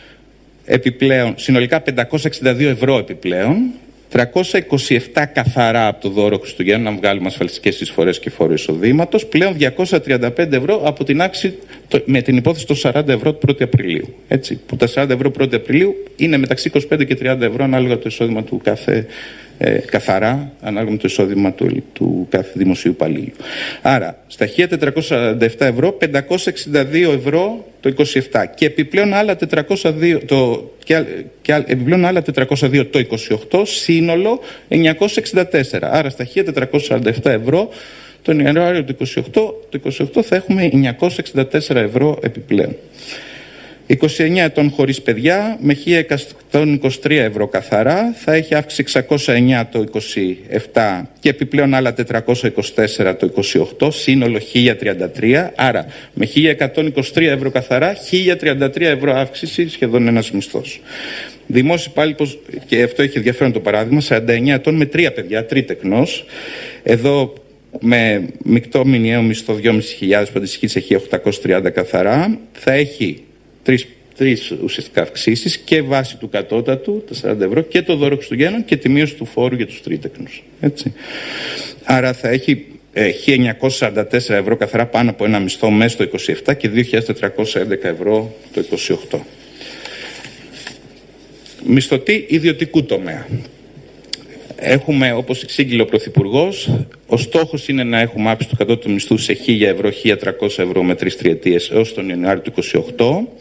επιπλέον, συνολικά πεντακόσια εξήντα δύο ευρώ επιπλέον, τριακόσια είκοσι επτά καθαρά από το δώρο Χριστουγέννων, να βγάλουμε ασφαλιστικές εισφορές και φόρο εισοδήματος, πλέον διακόσια τριάντα πέντε ευρώ από την αύξηση με την υπόθεση των σαράντα ευρώ του πρώτου Απριλίου. Έτσι, που τα σαράντα ευρώ του πρώτου Απριλίου είναι μεταξύ είκοσι πέντε και τριάντα ευρώ ανάλογα το εισόδημα του κάθε, ε, καθαρά, ανάλογα με το εισόδημα του, του κάθε δημοσίου υπαλλήλου. Άρα, στα χίλια τετρακόσια σαράντα επτά ευρώ, πεντακόσια εξήντα δύο ευρώ το είκοσι επτά και επιπλέον άλλα τετρακόσια δύο το, και, και επιπλέον άλλα τετρακόσια δύο το είκοσι οκτώ, σύνολο εννιακόσια εξήντα τέσσερα. Άρα στα χίλια τετρακόσια σαράντα επτά ευρώ τον Ιανουάριο του είκοσι οκτώ, το είκοσι οκτώ θα έχουμε εννιακόσια εξήντα τέσσερα ευρώ επιπλέον. είκοσι εννέα ετών χωρίς παιδιά με χίλια εκατόν είκοσι τρία ευρώ καθαρά θα έχει αύξηση εξακόσια εννέα το είκοσι επτά και επιπλέον άλλα τετρακόσια είκοσι τέσσερα το είκοσι οκτώ, σύνολο χίλια τριάντα τρία. Άρα με χίλια εκατόν είκοσι τρία ευρώ καθαρά, χίλια τριάντα τρία ευρώ αύξηση, σχεδόν ένας μισθός. Δημόσιος υπάλληλος, και αυτό έχει ενδιαφέρον το παράδειγμα, σαράντα εννέα ετών με τρία παιδιά, τρίτεκνος. Εδώ με μεικτό μηνιαίο μισθό δυόμισι χιλιάδες που αντιστοιχεί σε χίλια οκτακόσια τριάντα καθαρά, θα έχει τρεις, τρεις ουσιαστικά αυξήσεις και βάση του κατώτατου, τα σαράντα ευρώ, και το δώρο Χριστουγέννων και τη μείωση του φόρου για τους τρίτεκνους. Έτσι. Άρα θα έχει ε, χίλια εννιακόσια σαράντα τέσσερα ευρώ καθαρά πάνω από ένα μισθό μέσα στο είκοσι επτά και δύο χιλιάδες τετρακόσια έντεκα ευρώ το είκοσι οκτώ. Μισθωτή ιδιωτικού τομέα. Έχουμε, όπως εξήγηλε ο Πρωθυπουργός, ο στόχος είναι να έχουμε αύξηση του κατώτατου μισθού σε χίλια ευρώ, χίλια τριακόσια ευρώ με τρεις τριετίες έως τον Ιανουάριο του είκοσι οκτώ,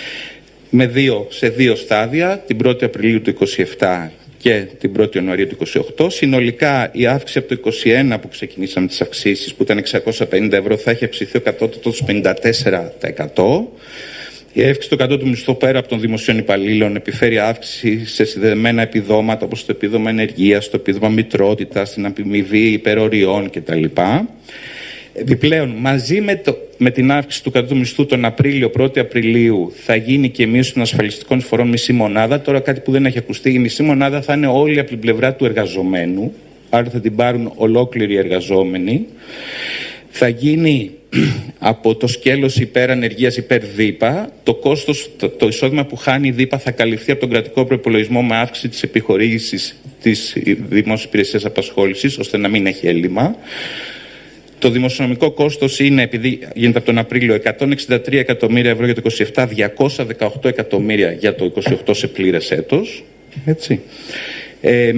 με δύο, σε δύο στάδια, την πρώτη Απριλίου του είκοσι επτά και την πρώτη Ιανουαρίου του είκοσι οκτώ. Συνολικά η αύξηση από το είκοσι ένα που ξεκινήσαμε τις αυξήσεις, που ήταν εξακόσια πενήντα ευρώ, θα έχει αυξηθεί ο κατώτατος πενήντα τέσσερα τοις εκατό. Η αύξηση του κατώτατου μισθού πέρα από των δημοσίων υπαλλήλων επιφέρει αύξηση σε συνδεδεμένα επιδόματα όπως το επίδομα ενεργείας, το επίδομα μητρότητας, την αμοιβή υπεροριών κτλ. Επιπλέον, μαζί με, το, με την αύξηση του κατώτατου μισθού τον Απρίλιο, πρώτη Απριλίου, θα γίνει και μείωση των ασφαλιστικών εισφορών μισή μονάδα. Τώρα κάτι που δεν έχει ακουστεί, η μισή μονάδα θα είναι όλη από την πλευρά του εργαζομένου, άρα θα την πάρουν ολόκληροι οι εργαζόμενοι. Θα γίνει από το σκέλος υπέρ ανεργίας υπέρ ΔΥΠΑ. Το κόστος, το, το εισόδημα που χάνει η ΔΥΠΑ θα καλυφθεί από τον κρατικό προϋπολογισμό με αύξηση της επιχορήγησης της δημόσιας υπηρεσίας απασχόλησης, ώστε να μην έχει έλλειμμα. Το δημοσιονομικό κόστος είναι, επειδή γίνεται από τον Απρίλιο, εκατόν εξήντα τρία εκατομμύρια ευρώ για το είκοσι επτά, διακόσια δεκαοκτώ εκατομμύρια για το είκοσι οκτώ σε πλήρες έτος. Έτσι. Ε,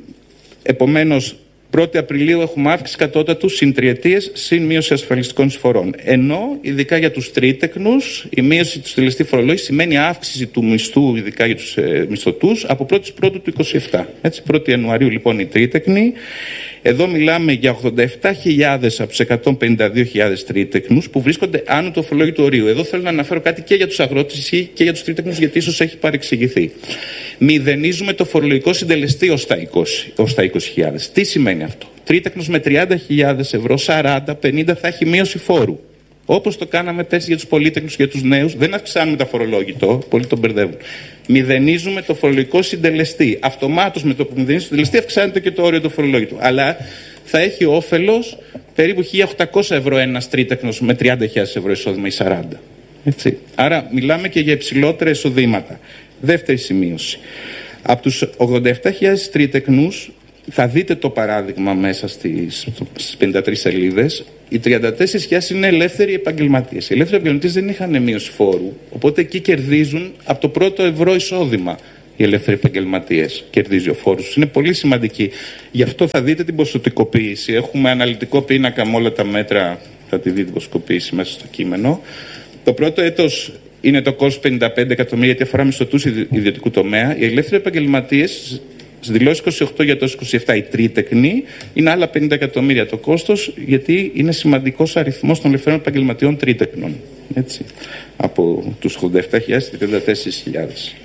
επομένως, πρώτη Απριλίου έχουμε αύξηση κατώτατου συν τριετίες, συν μείωση ασφαλιστικών εισφορών. Ενώ, ειδικά για τους τρίτεκνους, η μείωση του συντελεστή φορολόγηση σημαίνει αύξηση του μισθού, ειδικά για τους ε, μισθωτούς, από πρώτη Πρώτου του είκοσι επτά. Έτσι, πρώτη Ιανουαρίου λοιπόν οι τρίτεκνοι. Εδώ μιλάμε για ογδόντα επτά χιλιάδες από τους εκατόν πενήντα δύο χιλιάδες τρίτεκνους που βρίσκονται άνω του αφορολόγητου ορίου. Εδώ θέλω να αναφέρω κάτι και για τους αγρότες και για τους τρίτεκνους, γιατί ίσως έχει παρεξηγηθεί. Μηδενίζουμε το φορολογικό συντελεστή ως τα είκοσι χιλιάδες. Τι σημαίνει αυτό? Τρίτεκνος με τριάντα χιλιάδες ευρώ, σαράντα πενήντα θα έχει μείωση φόρου. Όπως το κάναμε πέρσι για τους πολίτεκνους και για τους νέους, δεν αυξάνουμε τα φορολόγητο, πολλοί τον μπερδεύουν. Μηδενίζουμε το φορολογικό συντελεστή. Αυτομάτως με το που μηδενίζει το συντελεστή αυξάνεται και το όριο του φορολόγητου. Αλλά θα έχει όφελος περίπου χίλια οκτακόσια ευρώ ένας τρίτεκνος με τριάντα χιλιάδες ευρώ εισόδημα ή σαράντα. Έτσι. Άρα μιλάμε και για υψηλότερα εισοδήματα. Δεύτερη σημείωση. Από τους ογδόντα επτά χιλιάδες τρίτεκνους, θα δείτε το παράδειγμα μέσα στις, στις πενήντα τρεις σελίδες. Οι τριάντα τέσσερις χιλιάδες είναι ελεύθεροι επαγγελματίες. Οι ελεύθεροι επαγγελματίες δεν είχαν μείωση φόρου, οπότε εκεί κερδίζουν από το πρώτο ευρώ εισόδημα. Οι ελεύθεροι επαγγελματίες κερδίζει ο φόρος. Είναι πολύ σημαντική. Γι' αυτό θα δείτε την ποσοτικοποίηση. Έχουμε αναλυτικό πίνακα με όλα τα μέτρα. Θα τη δείτε την ποσοτικοποίηση μέσα στο κείμενο. Το πρώτο έτος είναι το κόστος πενήντα πέντε εκατομμύρια, γιατί αφορά μισθωτούς ιδιωτικού τομέα. Οι ελεύθεροι επαγγελματίες, στις δηλώσεις είκοσι οκτώ για το είκοσι επτά, οι τρίτεκνοι, είναι άλλα πενήντα εκατομμύρια το κόστος, γιατί είναι σημαντικός αριθμός των ελευθερών επαγγελματιών τρίτεκνων. Έτσι. Από τους ογδόντα επτά χιλιάδες στις τριάντα τέσσερις χιλιάδες.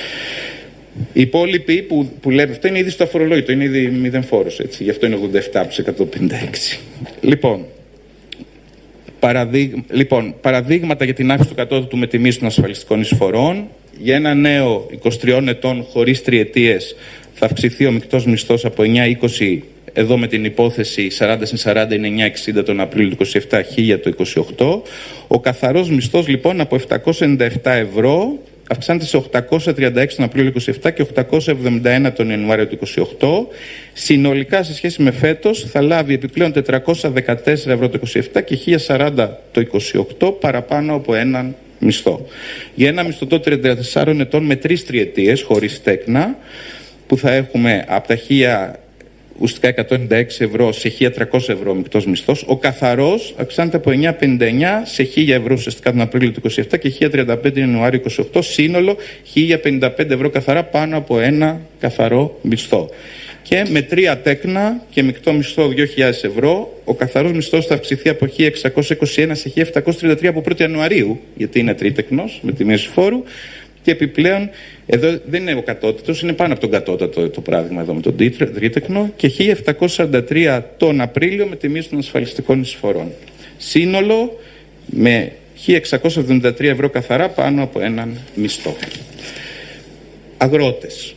Οι υπόλοιποι που, που λέμε, αυτό είναι ήδη στο αφορολόγητο, είναι ήδη μηδέν φόρος, έτσι. Γι' αυτό είναι ογδόντα επτά από τους εκατόν πενήντα έξι. Λοιπόν, παραδείγμα, λοιπόν, παραδείγματα για την αύξηση του κατώτατου με τη μείωση των ασφαλιστικών εισφορών. Για ένα νέο είκοσι τριών ετών χωρίς τριετίες θα αυξηθεί ο μεικτός μισθός από εννιά είκοσι, εδώ με την υπόθεση σαράντα συν σαράντα είναι εννιά εξήντα τον Απρίλιο του είκοσι επτά, χίλια το είκοσι οκτώ. Ο καθαρός μισθός λοιπόν από επτακόσια ενενήντα επτά ευρώ αυξάνεται σε οκτακόσια τριάντα έξι τον Απρίλιο του είκοσι επτά και οκτακόσια εβδομήντα ένα τον Ιανουάριο του είκοσι οκτώ. Συνολικά σε σχέση με φέτος θα λάβει επιπλέον τετρακόσια δεκατέσσερα ευρώ το είκοσι επτά και χίλια σαράντα το είκοσι οκτώ παραπάνω από έναν μισθό. Για ένα μισθωτό τριάντα τεσσάρων ετών με τρεις τριετίες χωρίς τέκνα, που θα έχουμε από τα χίλια ουσιαστικά εκατόν ενενήντα έξι ευρώ σε χίλια τριακόσια ευρώ μεικτός μισθός, ο καθαρός αυξάνεται από εννιακόσια πενήντα εννέα σε χίλια ευρώ ουσιαστικά τον Απρίλιο του είκοσι επτά και χίλια τριάντα πέντε Ιανουάριο είκοσι οκτώ, σύνολο χίλια πενήντα πέντε ευρώ καθαρά πάνω από ένα καθαρό μισθό. Και με τρία τέκνα και μεικτό μισθό δύο χιλιάδες ευρώ, ο καθαρός μισθός θα αυξηθεί από χίλια εξακόσια είκοσι ένα σε χίλια επτακόσια τριάντα τρία από πρώτη Ιανουαρίου, γιατί είναι τρίτεκνος με τη μείωση φόρου. Και επιπλέον, εδώ δεν είναι ο κατώτατος, είναι πάνω από τον κατώτατο το πράγμα εδώ με τον τρίτεκνο, και χίλια επτακόσια σαράντα τρία τον Απρίλιο με τη μείωση των ασφαλιστικών εισφορών. Σύνολο με χίλια εξακόσια εβδομήντα τρία ευρώ καθαρά πάνω από έναν μισθό. Αγρότες.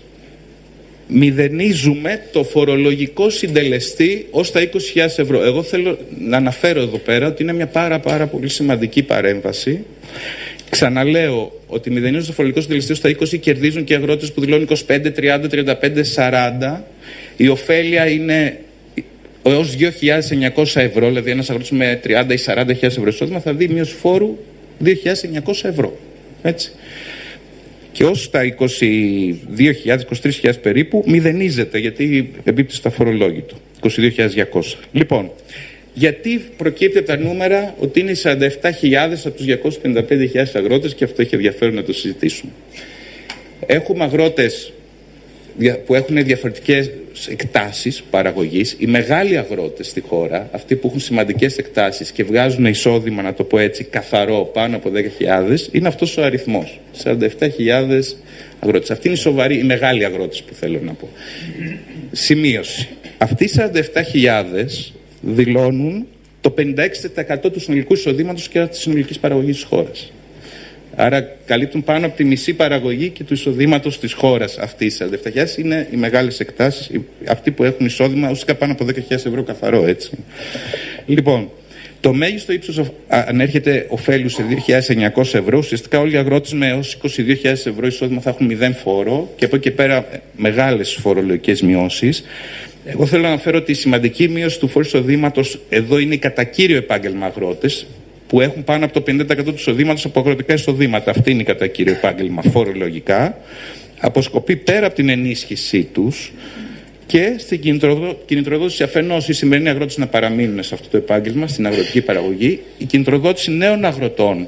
Μηδενίζουμε το φορολογικό συντελεστή ως τα είκοσι χιλιάδες ευρώ. Εγώ θέλω να αναφέρω εδώ πέρα ότι είναι μια πάρα πάρα πολύ σημαντική παρέμβαση. Ξαναλέω ότι μηδενίζουν το φορολογικό συντελεστή ως τα είκοσι, κερδίζουν και αγρότες που δηλώνουν είκοσι πέντε, τριάντα, τριάντα πέντε, σαράντα. Η ωφέλεια είναι έως δύο χιλιάδες εννιακόσια ευρώ, δηλαδή ένας αγρότης με τριάντα ή σαράντα χιλιάδες ευρώ εισόδημα θα δει μείωση φόρου δύο χιλιάδες εννιακόσια ευρώ. Έτσι. Και ως τα είκοσι δύο χιλιάδες, είκοσι τρεις χιλιάδες περίπου μηδενίζεται, γιατί εμπίπτει στα φορολόγητο. είκοσι δύο χιλιάδες διακόσια. Λοιπόν, γιατί προκύπτει από τα νούμερα ότι είναι σαράντα επτά χιλιάδες από τους διακόσιες πενήντα πέντε χιλιάδες αγρότες, και αυτό έχει ενδιαφέρον να το συζητήσουμε. Έχουμε αγρότες που έχουν διαφορετικές εκτάσεις παραγωγής. Οι μεγάλοι αγρότες στη χώρα, αυτοί που έχουν σημαντικές εκτάσεις και βγάζουν εισόδημα, να το πω έτσι, καθαρό πάνω από δέκα χιλιάδες, είναι αυτός ο αριθμός. σαράντα επτά χιλιάδες αγρότες. Αυτοί είναι οι σοβαροί, οι μεγάλοι αγρότες που θέλω να πω. Σημείωση. Αυτοί οι σαράντα επτά χιλιάδες δηλώνουν το πενήντα έξι τοις εκατό του συνολικού εισοδήματος και της συνολικής παραγωγής της χώρας. Άρα καλύπτουν πάνω από τη μισή παραγωγή και του εισοδήματος της χώρας. Αυτοί οι σαράντα επτά χιλιάδες είναι οι μεγάλες εκτάσεις, αυτοί που έχουν εισόδημα ουσιαστικά πάνω από δέκα χιλιάδες ευρώ καθαρό, έτσι. Λοιπόν, το μέγιστο ύψος ανέρχεται ωφέλου σε δύο χιλιάδες εννιακόσια ευρώ. Ουσιαστικά όλοι οι αγρότες με έως είκοσι δύο χιλιάδες ευρώ εισόδημα θα έχουν μηδέν φόρο, και από εκεί και πέρα μεγάλες φορολογικές μειώσεις. Εγώ θέλω να αναφέρω ότι η σημαντική μείωση του φόρου εισοδήματος εδώ είναι κατά κύριο επάγγελμα αγρότες, που έχουν πάνω από το πενήντα τοις εκατό του εισοδήματος από αγροτικά εισοδήματα. Αυτή είναι η κατά κύριο επάγγελμα φορολογικά. Αποσκοπεί πέρα από την ενίσχυσή τους και στην κινητροδότηση, αφενός οι σημερινοί αγρότες να παραμείνουν σε αυτό το επάγγελμα, στην αγροτική παραγωγή, η κινητροδότηση νέων αγροτών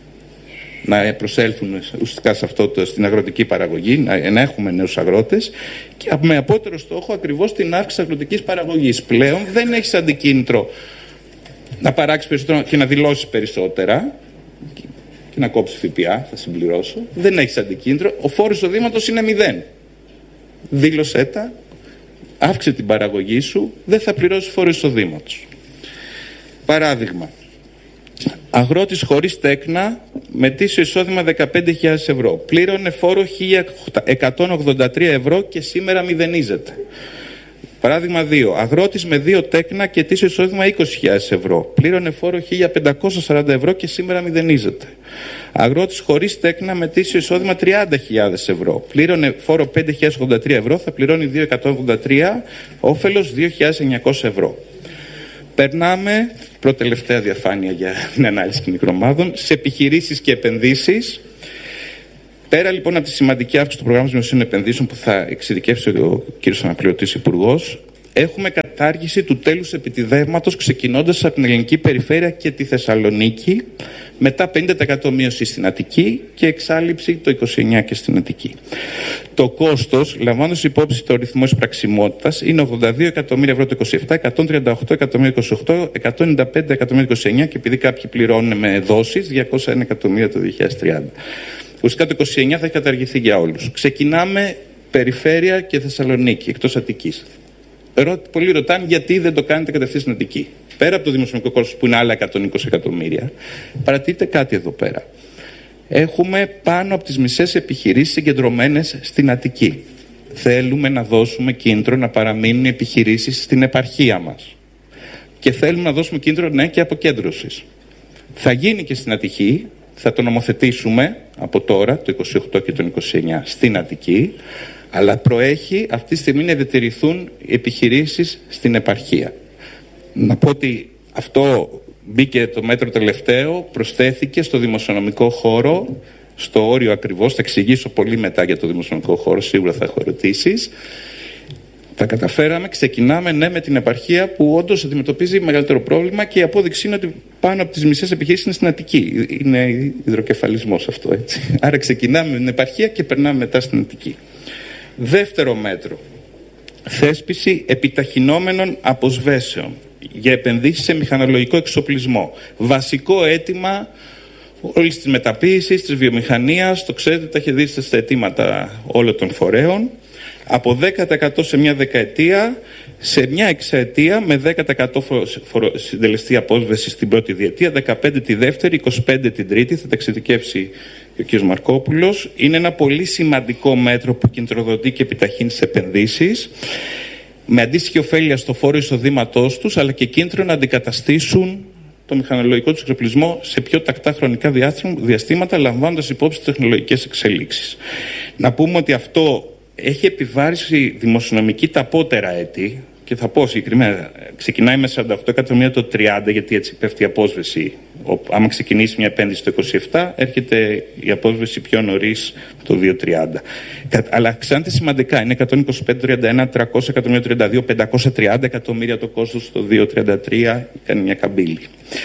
να προσέλθουν ουσιαστικά σε αυτό το, στην αγροτική παραγωγή, να, να έχουμε νέους αγρότες, και με απότερο στόχο ακριβώς την αύξηση αγροτικής παραγωγής. Πλέον δεν έχεις αντικίνητρο να παράξεις περισσότερο και να δηλώσεις περισσότερα και να κόψεις ΦΠΑ, θα συμπληρώσω. Δεν έχεις αντικίνητρο. Ο φόρος εισοδήματος είναι μηδέν. Δήλωσέ τα, αύξησε την παραγωγή σου, δεν θα πληρώσεις φόρο εισοδήματος. Παράδειγμα, αγρότης χωρίς τέκνα με ετήσιο εισόδημα δεκαπέντε χιλιάδες ευρώ. Πλήρωνε φόρο χίλια εκατόν ογδόντα τρία ευρώ και σήμερα μηδενίζεται. Παράδειγμα δύο. Αγρότης με δύο τέκνα και ετήσιο εισόδημα είκοσι χιλιάδες ευρώ. Πλήρωνε φόρο χίλια πεντακόσια σαράντα ευρώ και σήμερα μηδενίζεται. Αγρότης χωρίς τέκνα με ετήσιο εισόδημα τριάντα χιλιάδες ευρώ. Πλήρωνε φόρο πέντε χιλιάδες ογδόντα τρία ευρώ, θα πληρώνει δύο χιλιάδες εκατόν ογδόντα τρία, όφελος δύο χιλιάδες εννιακόσια ευρώ. Περνάμε, πρώτη-τελευταία διαφάνεια για την ανάλυση κινητικών ομάδων, σε επιχειρήσεις και επενδύσεις. Πέρα λοιπόν από τη σημαντική αύξηση του προγράμματος δημοσίων επενδύσεων που θα εξειδικεύσει ο κ. Αναπληρωτής Υπουργός, έχουμε κατάργηση του τέλους επιτιδεύματος ξεκινώντας από την ελληνική περιφέρεια και τη Θεσσαλονίκη, μετά πενήντα τοις εκατό μείωση στην Αττική και εξάλειψη το είκοσι εννέα τοις εκατό και στην Αττική. Το κόστος, λαμβάνοντας υπόψη το ρυθμό εισπραξιμότητας, είναι ογδόντα δύο εκατομμύρια ευρώ το είκοσι επτά, εκατόν τριάντα οκτώ εκατομμύρια το είκοσι οκτώ, εκατόν ενενήντα πέντε εκατομμύρια το είκοσι εννέα και επειδή κάποιοι πληρώνουν με δόσεις, διακόσια ένα εκατομμύρια το δύο χιλιάδες τριάντα. Ουσιαστικά το είκοσι εννέα θα έχει καταργηθεί για όλους. Ξεκινάμε περιφέρεια και Θεσσαλονίκη, εκτός Αττικής. Πολλοί ρωτάνε γιατί δεν το κάνετε κατευθείαν στην Αττική. Πέρα από το δημοσιονομικό κόστος που είναι άλλα εκατόν είκοσι εκατομμύρια, παρατηρείτε κάτι εδώ πέρα. Έχουμε πάνω από τις μισές επιχειρήσεις συγκεντρωμένες στην Αττική. Θέλουμε να δώσουμε κίνητρο να παραμείνουν οι επιχειρήσεις στην επαρχία μας. Και θέλουμε να δώσουμε κίνητρο ναι και αποκέντρωσης. Θα γίνει και στην Αττική, θα το νομοθετήσουμε από τώρα, το είκοσι οκτώ και το είκοσι εννέα, στην Αττική. Αλλά προέχει αυτή τη στιγμή να διατηρηθούν οι επιχειρήσεις στην επαρχία. Να πω ότι αυτό μπήκε το μέτρο τελευταίο, προσθέθηκε στο δημοσιονομικό χώρο, στο όριο ακριβώς, θα εξηγήσω πολύ μετά για το δημοσιονομικό χώρο, σίγουρα θα έχω ερωτήσεις. Τα καταφέραμε, ξεκινάμε ναι με την επαρχία που όντως αντιμετωπίζει μεγαλύτερο πρόβλημα και η απόδειξη είναι ότι πάνω από τις μισές επιχειρήσεις είναι στην Αττική. Είναι υδροκεφαλισμός αυτό, έτσι. Άρα ξεκινάμε με την επαρχία και περνάμε μετά στην Αττική. Δεύτερο μέτρο, θέσπιση επιταχυνόμενων αποσβέσεων για επενδύσεις σε μηχανολογικό εξοπλισμό. Βασικό αίτημα όλης της μεταποίησης, της βιομηχανίας, το ξέρετε, τα έχετε δει στα αιτήματα όλων των φορέων, από δέκα τοις εκατό σε μια δεκαετία, σε μια εξαετία με δέκα τοις εκατό συντελεστή απόσβεση στην πρώτη διετία, δεκαπέντε τη δεύτερη, είκοσι πέντε την τρίτη, θα τα εξειδικεύσει και ο κ. Μαρκόπουλος. Είναι ένα πολύ σημαντικό μέτρο που κινητροδοτεί και επιταχύνει τις επενδύσεις, με αντίστοιχη ωφέλεια στο φόρο εισοδήματός τους, αλλά και κίνητρο να αντικαταστήσουν το μηχανολογικό τους εξοπλισμό σε πιο τακτά χρονικά διαστήματα, λαμβάνοντας υπόψη τις τεχνολογικές εξελίξεις. Να πούμε ότι αυτό έχει επιβάρηση δημοσιονομική τα απότερα έτη και θα πω συγκεκριμένα, ξεκινάει με σαράντα οκτώ εκατομμύρια το τριάντα, γιατί έτσι πέφτει η απόσβεση. Άμα ξεκινήσει μια επένδυση το είκοσι επτά, έρχεται η απόσβεση πιο νωρίς το δύο τριάντα. Αλλά αυξάνεται σημαντικά, είναι εκατόν είκοσι πέντε τριάντα ένα, τριακόσια εκατομμύρια τριάντα δύο, πεντακόσια τριάντα εκατομμύρια το κόστος το δύο τριάντα τρία, κάνει μια καμπύλη.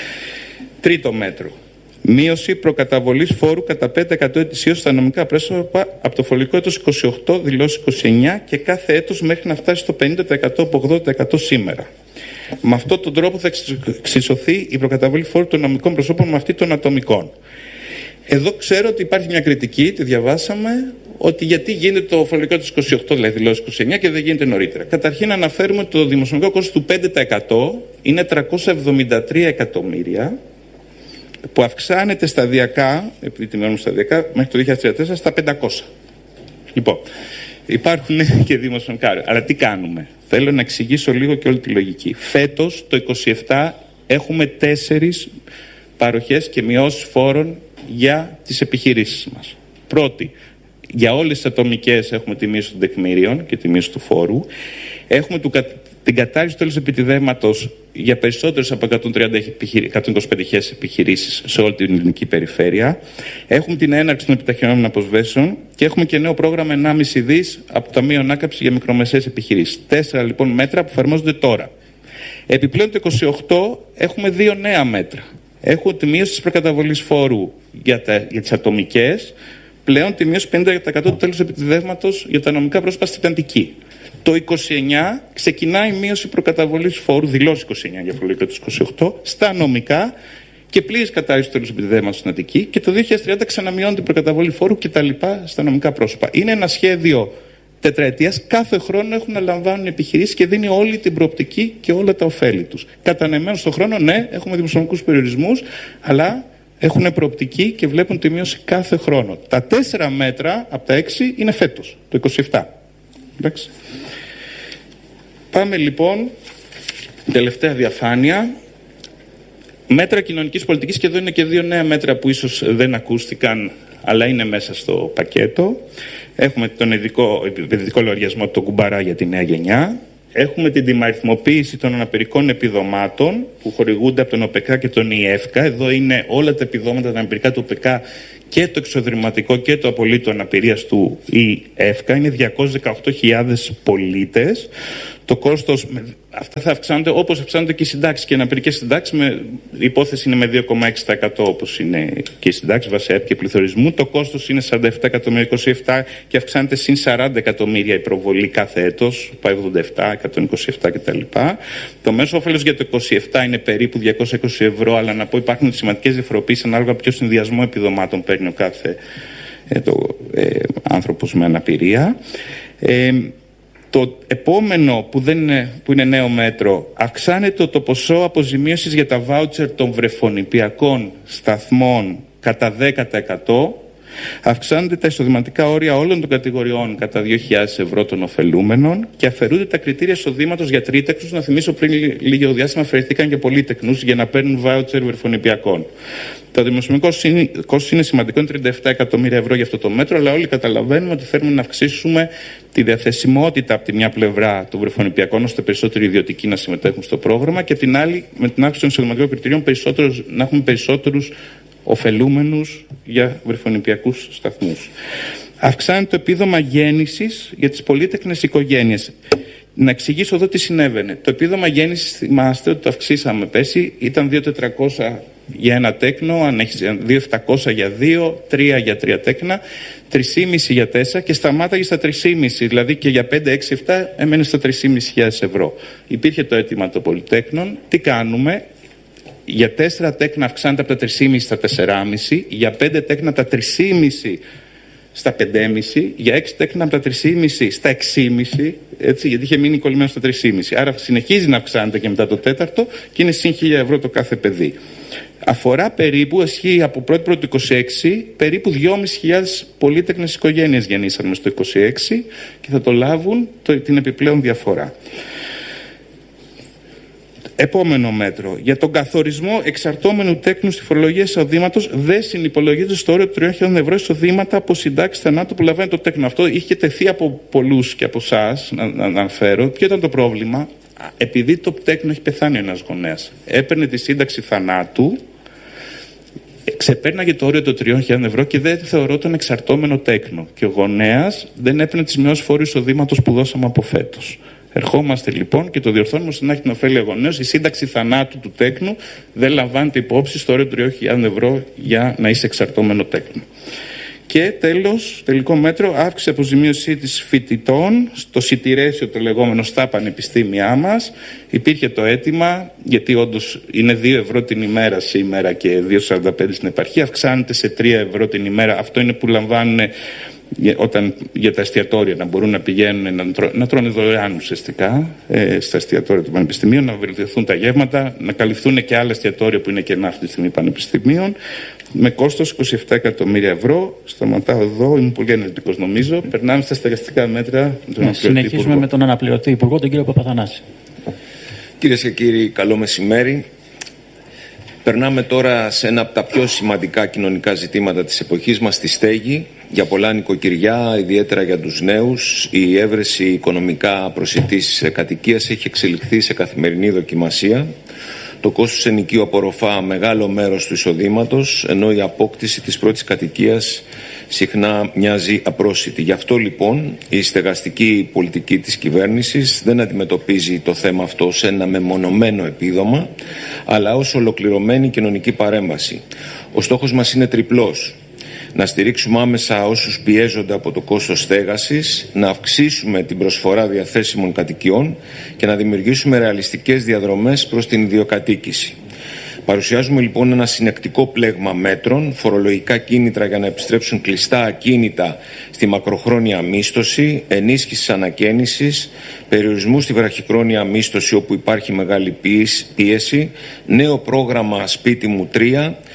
Τρίτο μέτρο. Μείωση προκαταβολής φόρου κατά πέντε τοις εκατό ετησίως στα νομικά πρόσωπα από το φορολογικό έτος είκοσι οκτώ δηλώσει είκοσι εννέα και κάθε έτος μέχρι να φτάσει στο πενήντα τοις εκατό από ογδόντα τοις εκατό σήμερα. Με αυτόν τον τρόπο θα εξισωθεί η προκαταβολή φόρου των νομικών προσώπων με αυτή των ατομικών. Εδώ ξέρω ότι υπάρχει μια κριτική, τη διαβάσαμε, ότι γιατί γίνεται το φορολογικό έτος είκοσι οκτώ, δηλαδή δηλώσει είκοσι εννέα και δεν γίνεται νωρίτερα. Καταρχήν αναφέρουμε ότι το δημοσιονομικό κόστος του πέντε τοις εκατό είναι τριακόσια εβδομήντα τρία εκατομμύρια, που αυξάνεται σταδιακά, επειδή τη μειώνουμε σταδιακά, μέχρι το δύο χιλιάδες τριάντα τέσσερα στα πεντακόσια. Λοιπόν, υπάρχουν και δημοσιονομικά. Αλλά τι κάνουμε? Θέλω να εξηγήσω λίγο και όλη τη λογική. Φέτος, το είκοσι επτά, έχουμε τέσσερις παροχές και μειώσεις φόρων για τις επιχειρήσεις μας. Πρώτη, για όλες τις ατομικές έχουμε τη μείωση των τεκμηρίων και τη μείωση του φόρου. Έχουμε του, την κατάργηση του τέλους επιτιδεύματος για περισσότερες από εκατόν είκοσι πέντε χιλιάδες επιχειρήσεις σε όλη την ελληνική περιφέρεια. Έχουμε την έναρξη των επιταχυνόμενων αποσβέσεων και έχουμε και νέο πρόγραμμα ενάμιση δις από το Ταμείο Ανάκαμψης για μικρομεσαίες επιχειρήσεις. Τέσσερα λοιπόν μέτρα που εφαρμόζονται τώρα. Επιπλέον το είκοσι οκτώ έχουμε δύο νέα μέτρα. Έχουμε τη μείωση της προκαταβολής φόρου για, τα, για τις ατομικές, πλέον τη μείωση πενήντα τοις εκατό του τέλους επιτιδεύματος για τα νομικά πρόσωπα στην Αττική. Το είκοσι εννέα ξεκινάει η μείωση προκαταβολής φόρου, δηλώσει είκοσι εννέα για φορολογικό του είκοσι οκτώ, στα νομικά και πλήρης κατάργηση του τέλους επιτιδεύματος στην Αττική και το δύο χιλιάδες τριάντα ξαναμειώνει την προκαταβολή φόρου και τα λοιπά στα νομικά πρόσωπα. Είναι ένα σχέδιο τετραετίας, κάθε χρόνο έχουν να λαμβάνουν επιχειρήσεις και δίνει όλη την προοπτική και όλα τα ωφέλη τους. Κατανεμένο στον χρόνο, ναι, έχουμε δημοσιονομικούς περιορισμούς, αλλά έχουν προοπτική και βλέπουν τη μείωση κάθε χρόνο. Τα τέσσερα μέτρα από τα έξι είναι φέτος, το είκοσι επτά. Εντάξει. Πάμε λοιπόν, τελευταία διαφάνεια. Μέτρα κοινωνικής πολιτικής, και εδώ είναι και δύο νέα μέτρα που ίσως δεν ακούστηκαν, αλλά είναι μέσα στο πακέτο. Έχουμε τον ειδικό επενδυτικό λογαριασμό, τον κουμπαρά για τη νέα γενιά. Έχουμε την τιμαριθμοποίηση των αναπηρικών επιδομάτων που χορηγούνται από τον ΟΠΕΚΑ και τον ΙΕΦΚΑ. Εδώ είναι όλα τα επιδόματα τα αναπηρικά του ΟΠΕΚΑ και το εξοδρυματικό και το απολύτω αναπηρίας του ΙΕΦΚΑ. Είναι διακόσιες δεκαοκτώ χιλιάδες πολίτες. Το κόστος, αυτά θα αυξάνονται όπως αυξάνονται και οι συντάξεις και οι αναπηρικές συντάξεις. Με, η υπόθεση είναι με δύο κόμμα έξι τοις εκατό όπως είναι και οι συντάξεις βάσει ΑΕΠ και πληθωρισμού. Το κόστος είναι σαράντα επτά εκατομμύρια είκοσι επτά και αυξάνεται συν σαράντα εκατομμύρια η προβολή κάθε έτος, πάει ογδόντα επτά, εκατόν είκοσι επτά κτλ. Το μέσο όφελος για το είκοσι επτά είναι περίπου διακόσια είκοσι ευρώ, αλλά να πω υπάρχουν σημαντικές διαφοροποιήσεις ανάλογα ποιο συνδυασμό επιδομάτων παίρνει ο κάθε ε, το, ε, άνθρωπος με αναπηρία. Ε, Το επόμενο που, δεν είναι, που είναι νέο μέτρο, αυξάνεται το ποσό αποζημίωσης για τα βάουτσερ των βρεφονιπιακών σταθμών κατά δέκα τοις εκατό. Αυξάνονται τα εισοδηματικά όρια όλων των κατηγοριών κατά δύο χιλιάδες ευρώ των ωφελούμενων και αφαιρούνται τα κριτήρια εισοδήματος για τρίτεκνους. Να θυμίσω πριν λίγο διάστημα αφαιρεθήκαν και πολύτεκνους για να παίρνουν βάουτσερ βρεφονιπιακών. Το δημοσιονομικό κόστος είναι σημαντικό, είναι τριάντα επτά εκατομμύρια ευρώ για αυτό το μέτρο, αλλά όλοι καταλαβαίνουμε ότι θέλουμε να αυξήσουμε τη διαθεσιμότητα από τη μια πλευρά των βρεφονιπιακών, ώστε περισσότεροι ιδιωτικοί να συμμετέχουν στο πρόγραμμα, και από την άλλη, με την αύξηση των εισοδηματικών κριτηρίων, να έχουμε περισσότερους ωφελούμενους για βρεφονιπιακούς σταθμούς. Αυξάνεται το επίδομα γέννησης για τις πολύτεκνες οικογένειες. Να εξηγήσω εδώ τι συνέβαινε. Το επίδομα γέννησης, θυμάστε ότι το αυξήσαμε πέρσι, ήταν δύο χιλιάδες τετρακόσια για ένα τέκνο, αν έχεις δύο χιλιάδες επτακόσια για δύο, τρία για τρία τέκνα, τρία χιλιάδες πεντακόσια για τέσσερα και σταμάταγε στα τρία χιλιάδες πεντακόσια, δηλαδή και για πέντε, έξι, επτά έμενε στα τρεις χιλιάδες πεντακόσια ευρώ. Υπήρχε το αίτημα των πολυτέκνων. Τι κάνουμε? Για τέσσερα τέκνα αυξάνεται από τα τρία χιλιάδες πεντακόσια στα τέσσερα χιλιάδες πεντακόσια, για πέντε τέκνα από τα τρία χιλιάδες πεντακόσια στα πέντε χιλιάδες πεντακόσια, για έξι τέκνα από τα τρία χιλιάδες πεντακόσια στα έξι χιλιάδες πεντακόσια, έτσι, γιατί είχε μείνει κολλημένο στα τρία χιλιάδες πεντακόσια. Άρα συνεχίζει να αυξάνεται και μετά το τέταρτο και είναι συν χίλια ευρώ το κάθε παιδί. Αφορά περίπου, ισχύει από πρώτη πρώτη είκοσι έξι, περίπου δυόμισι χιλιάδες πολύτεκνες οικογένειες γεννήσαμε στο είκοσι έξι και θα το λάβουν το, την επιπλέον διαφορά. Επόμενο μέτρο. Για τον καθορισμό εξαρτώμενου τέκνου στη φορολογία εισοδήματος δεν συνυπολογίζεται στο όριο του τριών χιλιάδων ευρώ εισοδήματα από συντάξεις θανάτου που λαμβάνει το τέκνο. Αυτό είχε τεθεί από πολλούς και από εσάς, να, να αναφέρω. Ποιο ήταν το πρόβλημα? Επειδή το τέκνο έχει πεθάνει ένας γονέας, έπαιρνε τη σύνταξη θανάτου, ξεπέρναγε το όριο των τριών χιλιάδων ευρώ και δεν θεωρόταν εξαρτώμενο τέκνο. Και ο γονέας δεν έπαιρνε τις μειώσεις φόρου εισοδήματος που δώσαμε από φέτος. Ερχόμαστε λοιπόν και το διορθώνουμε ώστε να έχει την ωφέλεια γονέως. Η σύνταξη θανάτου του τέκνου δεν λαμβάνεται υπόψη στο όριο τριών χιλιάδων ευρώ για να είσαι εξαρτώμενο τέκνο. Και τέλος, τελικό μέτρο, αύξηση αποζημίωση της φοιτητών στο σιτηρέσιο το λεγόμενο στα πανεπιστήμια μας. Υπήρχε το αίτημα, γιατί όντως είναι δύο ευρώ την ημέρα σήμερα και δύο κόμμα σαράντα πέντε στην επαρχία, αυξάνεται σε τρία ευρώ την ημέρα. Αυτό είναι που λαμβάνουν όταν, για τα εστιατόρια, να μπορούν να πηγαίνουν να, τρώ, να τρώνε δωρεάν ουσιαστικά ε, στα εστιατόρια του πανεπιστημίου, να βελτιωθούν τα γεύματα, να καλυφθούν και άλλα εστιατόρια που είναι κενά αυτή τη στιγμή πανεπιστημίων, με κόστος είκοσι επτά εκατομμύρια ευρώ. Σταματάω εδώ, είμαι πολύ αναλυτικός νομίζω. Περνάμε στα στεγαστικά μέτρα. Ναι, συνεχίζουμε υπουργό. με τον αναπληρωτή υπουργό, τον κύριο Παπαθανάση. Κυρίες και κύριοι, καλό μεσημέρι. Περνάμε τώρα σε ένα από τα πιο σημαντικά κοινωνικά ζητήματα της εποχής μας, τη στέγη. Για πολλά νοικοκυριά, ιδιαίτερα για τους νέους, η έβρεση οικονομικά προσιτής κατοικίας έχει εξελιχθεί σε καθημερινή δοκιμασία. Το κόστος ενοικίου απορροφά μεγάλο μέρος του εισοδήματος, ενώ η απόκτηση της πρώτης κατοικίας συχνά μοιάζει απρόσιτη. Γι' αυτό λοιπόν η στεγαστική πολιτική της κυβέρνησης δεν αντιμετωπίζει το θέμα αυτό σε ένα μεμονωμένο επίδομα, αλλά ως ολοκληρωμένη κοινωνική παρέμβαση. Ο στόχος μας είναι τριπλός. Να στηρίξουμε άμεσα όσους πιέζονται από το κόστος στέγασης, να αυξήσουμε την προσφορά διαθέσιμων κατοικιών και να δημιουργήσουμε ρεαλιστικές διαδρομές προς την ιδιοκατοίκηση. Παρουσιάζουμε λοιπόν ένα συνεκτικό πλέγμα μέτρων, φορολογικά κίνητρα για να επιστρέψουν κλειστά ακίνητα στη μακροχρόνια μίσθωση, ενίσχυση ανακαίνησης, περιορισμού στη βραχυχρόνια μίσθωση όπου υπάρχει μεγάλη πίεση, νέο πρόγραμμα Σπίτι μου τρία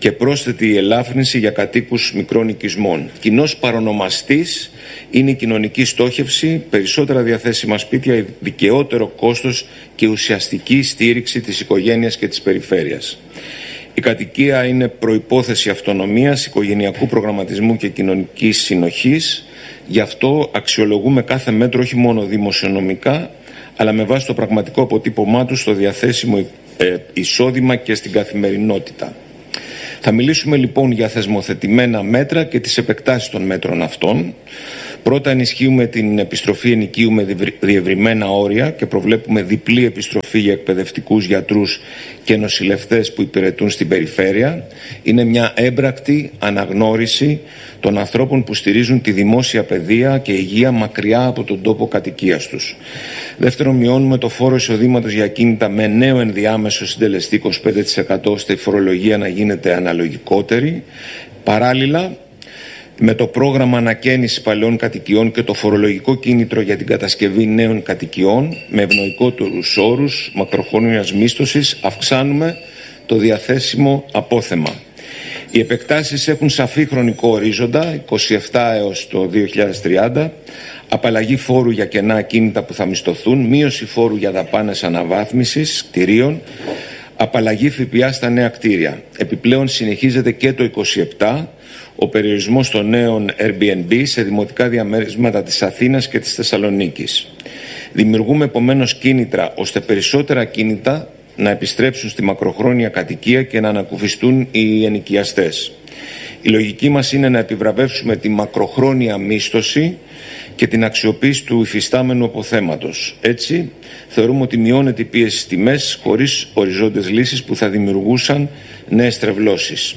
και πρόσθετη ελάφρυνση για κατοίκους μικρών οικισμών. Κοινός παρονομαστής είναι η κοινωνική στόχευση, περισσότερα διαθέσιμα σπίτια, δικαιότερο κόστος και ουσιαστική στήριξη της οικογένειας και της περιφέρειας. Η κατοικία είναι προϋπόθεση αυτονομίας, οικογενειακού προγραμματισμού και κοινωνικής συνοχής. Γι' αυτό αξιολογούμε κάθε μέτρο όχι μόνο δημοσιονομικά, αλλά με βάση το πραγματικό αποτύπωμά του στο διαθέσιμο εισόδημα και στην καθημερινότητα. Θα μιλήσουμε λοιπόν για θεσμοθετημένα μέτρα και τις επεκτάσεις των μέτρων αυτών. Πρώτα ενισχύουμε την επιστροφή ενοικίου με διευρυμένα όρια και προβλέπουμε διπλή επιστροφή για εκπαιδευτικούς, γιατρούς και νοσηλευτές που υπηρετούν στην περιφέρεια. Είναι μια έμπρακτη αναγνώριση των ανθρώπων που στηρίζουν τη δημόσια παιδεία και υγεία μακριά από τον τόπο κατοικίας τους. Δεύτερον, μειώνουμε το φόρο εισοδήματος για ακίνητα με νέο ενδιάμεσο συντελεστή είκοσι πέντε τοις εκατό ώστε η φορολογία να γίνεται αναλογικότερη. Παράλληλα, με το πρόγραμμα ανακαίνησης παλαιών κατοικιών και το φορολογικό κίνητρο για την κατασκευή νέων κατοικιών με ευνοϊκότερους όρους μακροχρόνιας μίσθωσης αυξάνουμε το διαθέσιμο απόθεμα. Οι επεκτάσεις έχουν σαφή χρονικό ορίζοντα, είκοσι επτά έως το δύο χιλιάδες τριάντα, απαλλαγή φόρου για κενά ακίνητα που θα μισθωθούν, μείωση φόρου για δαπάνες αναβάθμισης κτηρίων, απαλλαγή ΦΠΑ στα νέα κτίρια. Επιπλέον συνεχίζεται και το είκοσι επτά ο περιορισμός των νέων Airbnb σε δημοτικά διαμερίσματα της Αθήνας και της Θεσσαλονίκης. Δημιουργούμε επομένως κίνητρα ώστε περισσότερα ακίνητα να επιστρέψουν στη μακροχρόνια κατοικία και να ανακουφιστούν οι ενοικιαστές. Η λογική μας είναι να επιβραβεύσουμε τη μακροχρόνια μίσθωση και την αξιοποίηση του υφιστάμενου αποθέματος. Έτσι, θεωρούμε ότι μειώνεται η πίεση στις τιμές χωρίς οριζόντιες λύσεις που θα δημιουργούσαν νέες τρευλώσεις.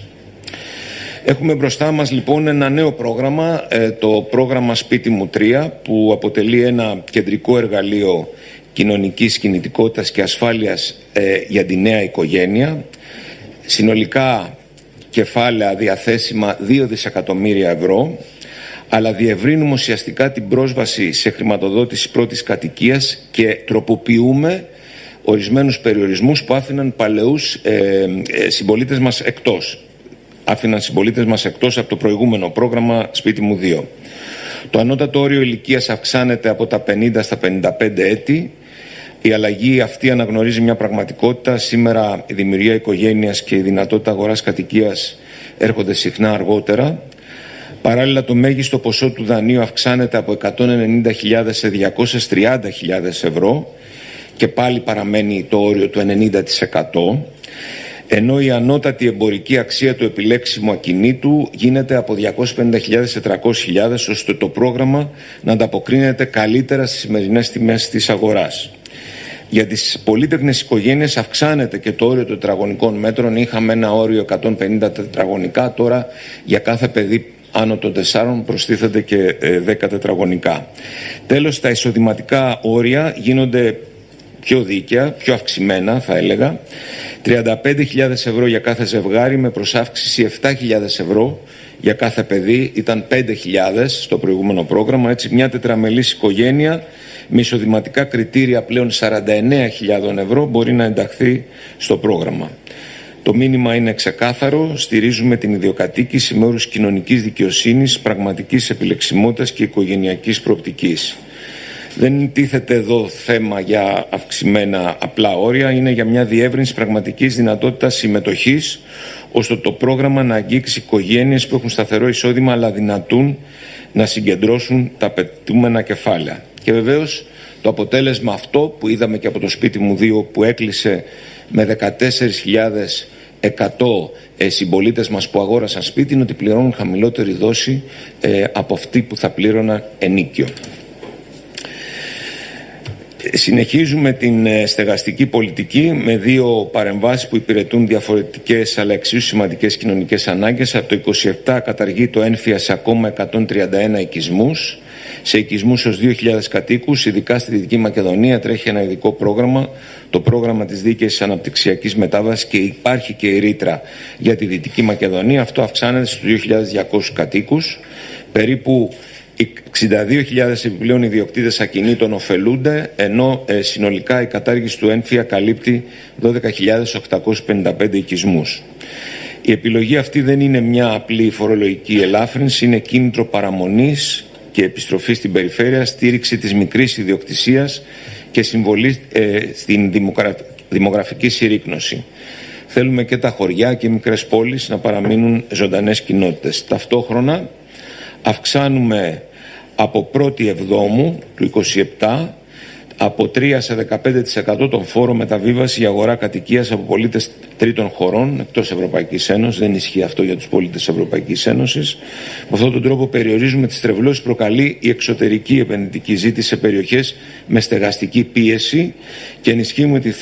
Έχουμε μπροστά μας λοιπόν ένα νέο πρόγραμμα, το πρόγραμμα Σπίτι μου τρία, που αποτελεί ένα κεντρικό εργαλείο κοινωνικής κινητικότητας και ασφάλειας για τη νέα οικογένεια. Συνολικά κεφάλαια διαθέσιμα δύο δισεκατομμύρια ευρώ, αλλά διευρύνουμε ουσιαστικά την πρόσβαση σε χρηματοδότηση πρώτης κατοικίας και τροποποιούμε ορισμένους περιορισμούς που άφηναν παλαιούς ε, ε, συμπολίτες μας εκτός. Άφηναν συμπολίτες μας εκτός από το προηγούμενο πρόγραμμα Σπίτι μου δύο. Το ανώτατο όριο ηλικίας αυξάνεται από τα πενήντα στα πενήντα πέντε έτη. Η αλλαγή αυτή αναγνωρίζει μια πραγματικότητα. Σήμερα η δημιουργία οικογένειας και η δυνατότητα αγοράς κατοικίας έρχονται συχνά αργότερα. Παράλληλα, το μέγιστο ποσό του δανείου αυξάνεται από εκατόν ενενήντα χιλιάδες σε διακόσιες τριάντα χιλιάδες ευρώ και πάλι παραμένει το όριο του ενενήντα τοις εκατό, ενώ η ανώτατη εμπορική αξία του επιλέξιμου ακινήτου γίνεται από διακόσιες πενήντα χιλιάδες σε τριακόσιες χιλιάδες, ώστε το πρόγραμμα να ανταποκρίνεται καλύτερα στις σημερινές τιμές της αγοράς. Για τις πολύτεκνες οικογένειες αυξάνεται και το όριο των τετραγωνικών μέτρων. Είχαμε ένα όριο εκατόν πενήντα τετραγωνικά, τώρα για κάθε παιδί άνω των τεσσάρων προστίθεται και δέκα τετραγωνικά. Τέλος, τα εισοδηματικά όρια γίνονται πιο δίκαια, πιο αυξημένα θα έλεγα. τριάντα πέντε χιλιάδες ευρώ για κάθε ζευγάρι με προσάυξηση επτά χιλιάδες ευρώ για κάθε παιδί. Ήταν πέντε χιλιάδες στο προηγούμενο πρόγραμμα. Έτσι, μια τετραμελής οικογένεια με εισοδηματικά κριτήρια πλέον σαράντα εννέα χιλιάδες ευρώ μπορεί να ενταχθεί στο πρόγραμμα. Το μήνυμα είναι ξεκάθαρο. Στηρίζουμε την ιδιοκατοίκηση με όρους κοινωνικής δικαιοσύνης, πραγματικής επιλεξιμότητας και οικογενειακής προοπτικής. Δεν τίθεται εδώ θέμα για αυξημένα απλά όρια, είναι για μια διεύρυνση πραγματικής δυνατότητας συμμετοχής, ώστε το πρόγραμμα να αγγίξει οικογένειες που έχουν σταθερό εισόδημα αλλά δυνατούν να συγκεντρώσουν τα απαιτούμενα κεφάλαια. Και βεβαίως το αποτέλεσμα αυτό που είδαμε και από το Σπίτι μου δύο, που έκλεισε με δεκατέσσερις χιλιάδες εκατό ε, συμπολίτες μας που αγόρασαν σπίτι, είναι ότι πληρώνουν χαμηλότερη δόση ε, από αυτή που θα πλήρωναν ενίκιο. Συνεχίζουμε την στεγαστική πολιτική με δύο παρεμβάσεις που υπηρετούν διαφορετικές αλλά εξίσου σημαντικές κοινωνικές ανάγκες. Από το είκοσι επτά καταργεί το ένφια σε ακόμα εκατόν τριάντα ένα οικισμούς. Σε οικισμούς ως δύο χιλιάδες κατοίκους, ειδικά στη Δυτική Μακεδονία, τρέχει ένα ειδικό πρόγραμμα, το πρόγραμμα της δίκαιης αναπτυξιακής μετάβασης, και υπάρχει και η ρήτρα για τη Δυτική Μακεδονία. Αυτό αυξάνεται στους δύο χιλιάδες διακόσιους κατοίκους. Περίπου εξήντα δύο χιλιάδες επιπλέον ιδιοκτήτες ακινήτων ωφελούνται, ενώ ε, συνολικά η κατάργηση του ένφια καλύπτει δώδεκα χιλιάδες οκτακόσιους πενήντα πέντε οικισμούς. Η επιλογή αυτή δεν είναι μια απλή φορολογική ελάφρυνση, είναι κίνητρο παραμονής και επιστροφή στην περιφέρεια, στήριξη της μικρής ιδιοκτησίας και συμβολή ε, στην δημογραφική συρρίκνωση. Θέλουμε και τα χωριά και οι μικρές πόλεις να παραμείνουν ζωντανές κοινότητες. Ταυτόχρονα αυξάνουμε από πρώτη Εβδόμου του είκοσι επτά από τρία σε δεκαπέντε τοις εκατό τον φόρο μεταβίβαση για αγορά κατοικίας από πολίτες τρίτων χωρών εκτός Ευρωπαϊκής Ένωσης. Δεν ισχύει αυτό για τους πολίτες της Ευρωπαϊκής Ένωσης. Με αυτόν τον τρόπο περιορίζουμε τις τρευλώσεις που προκαλεί η εξωτερική επενδυτική ζήτηση σε περιοχές με στεγαστική πίεση και ενισχύουμε τη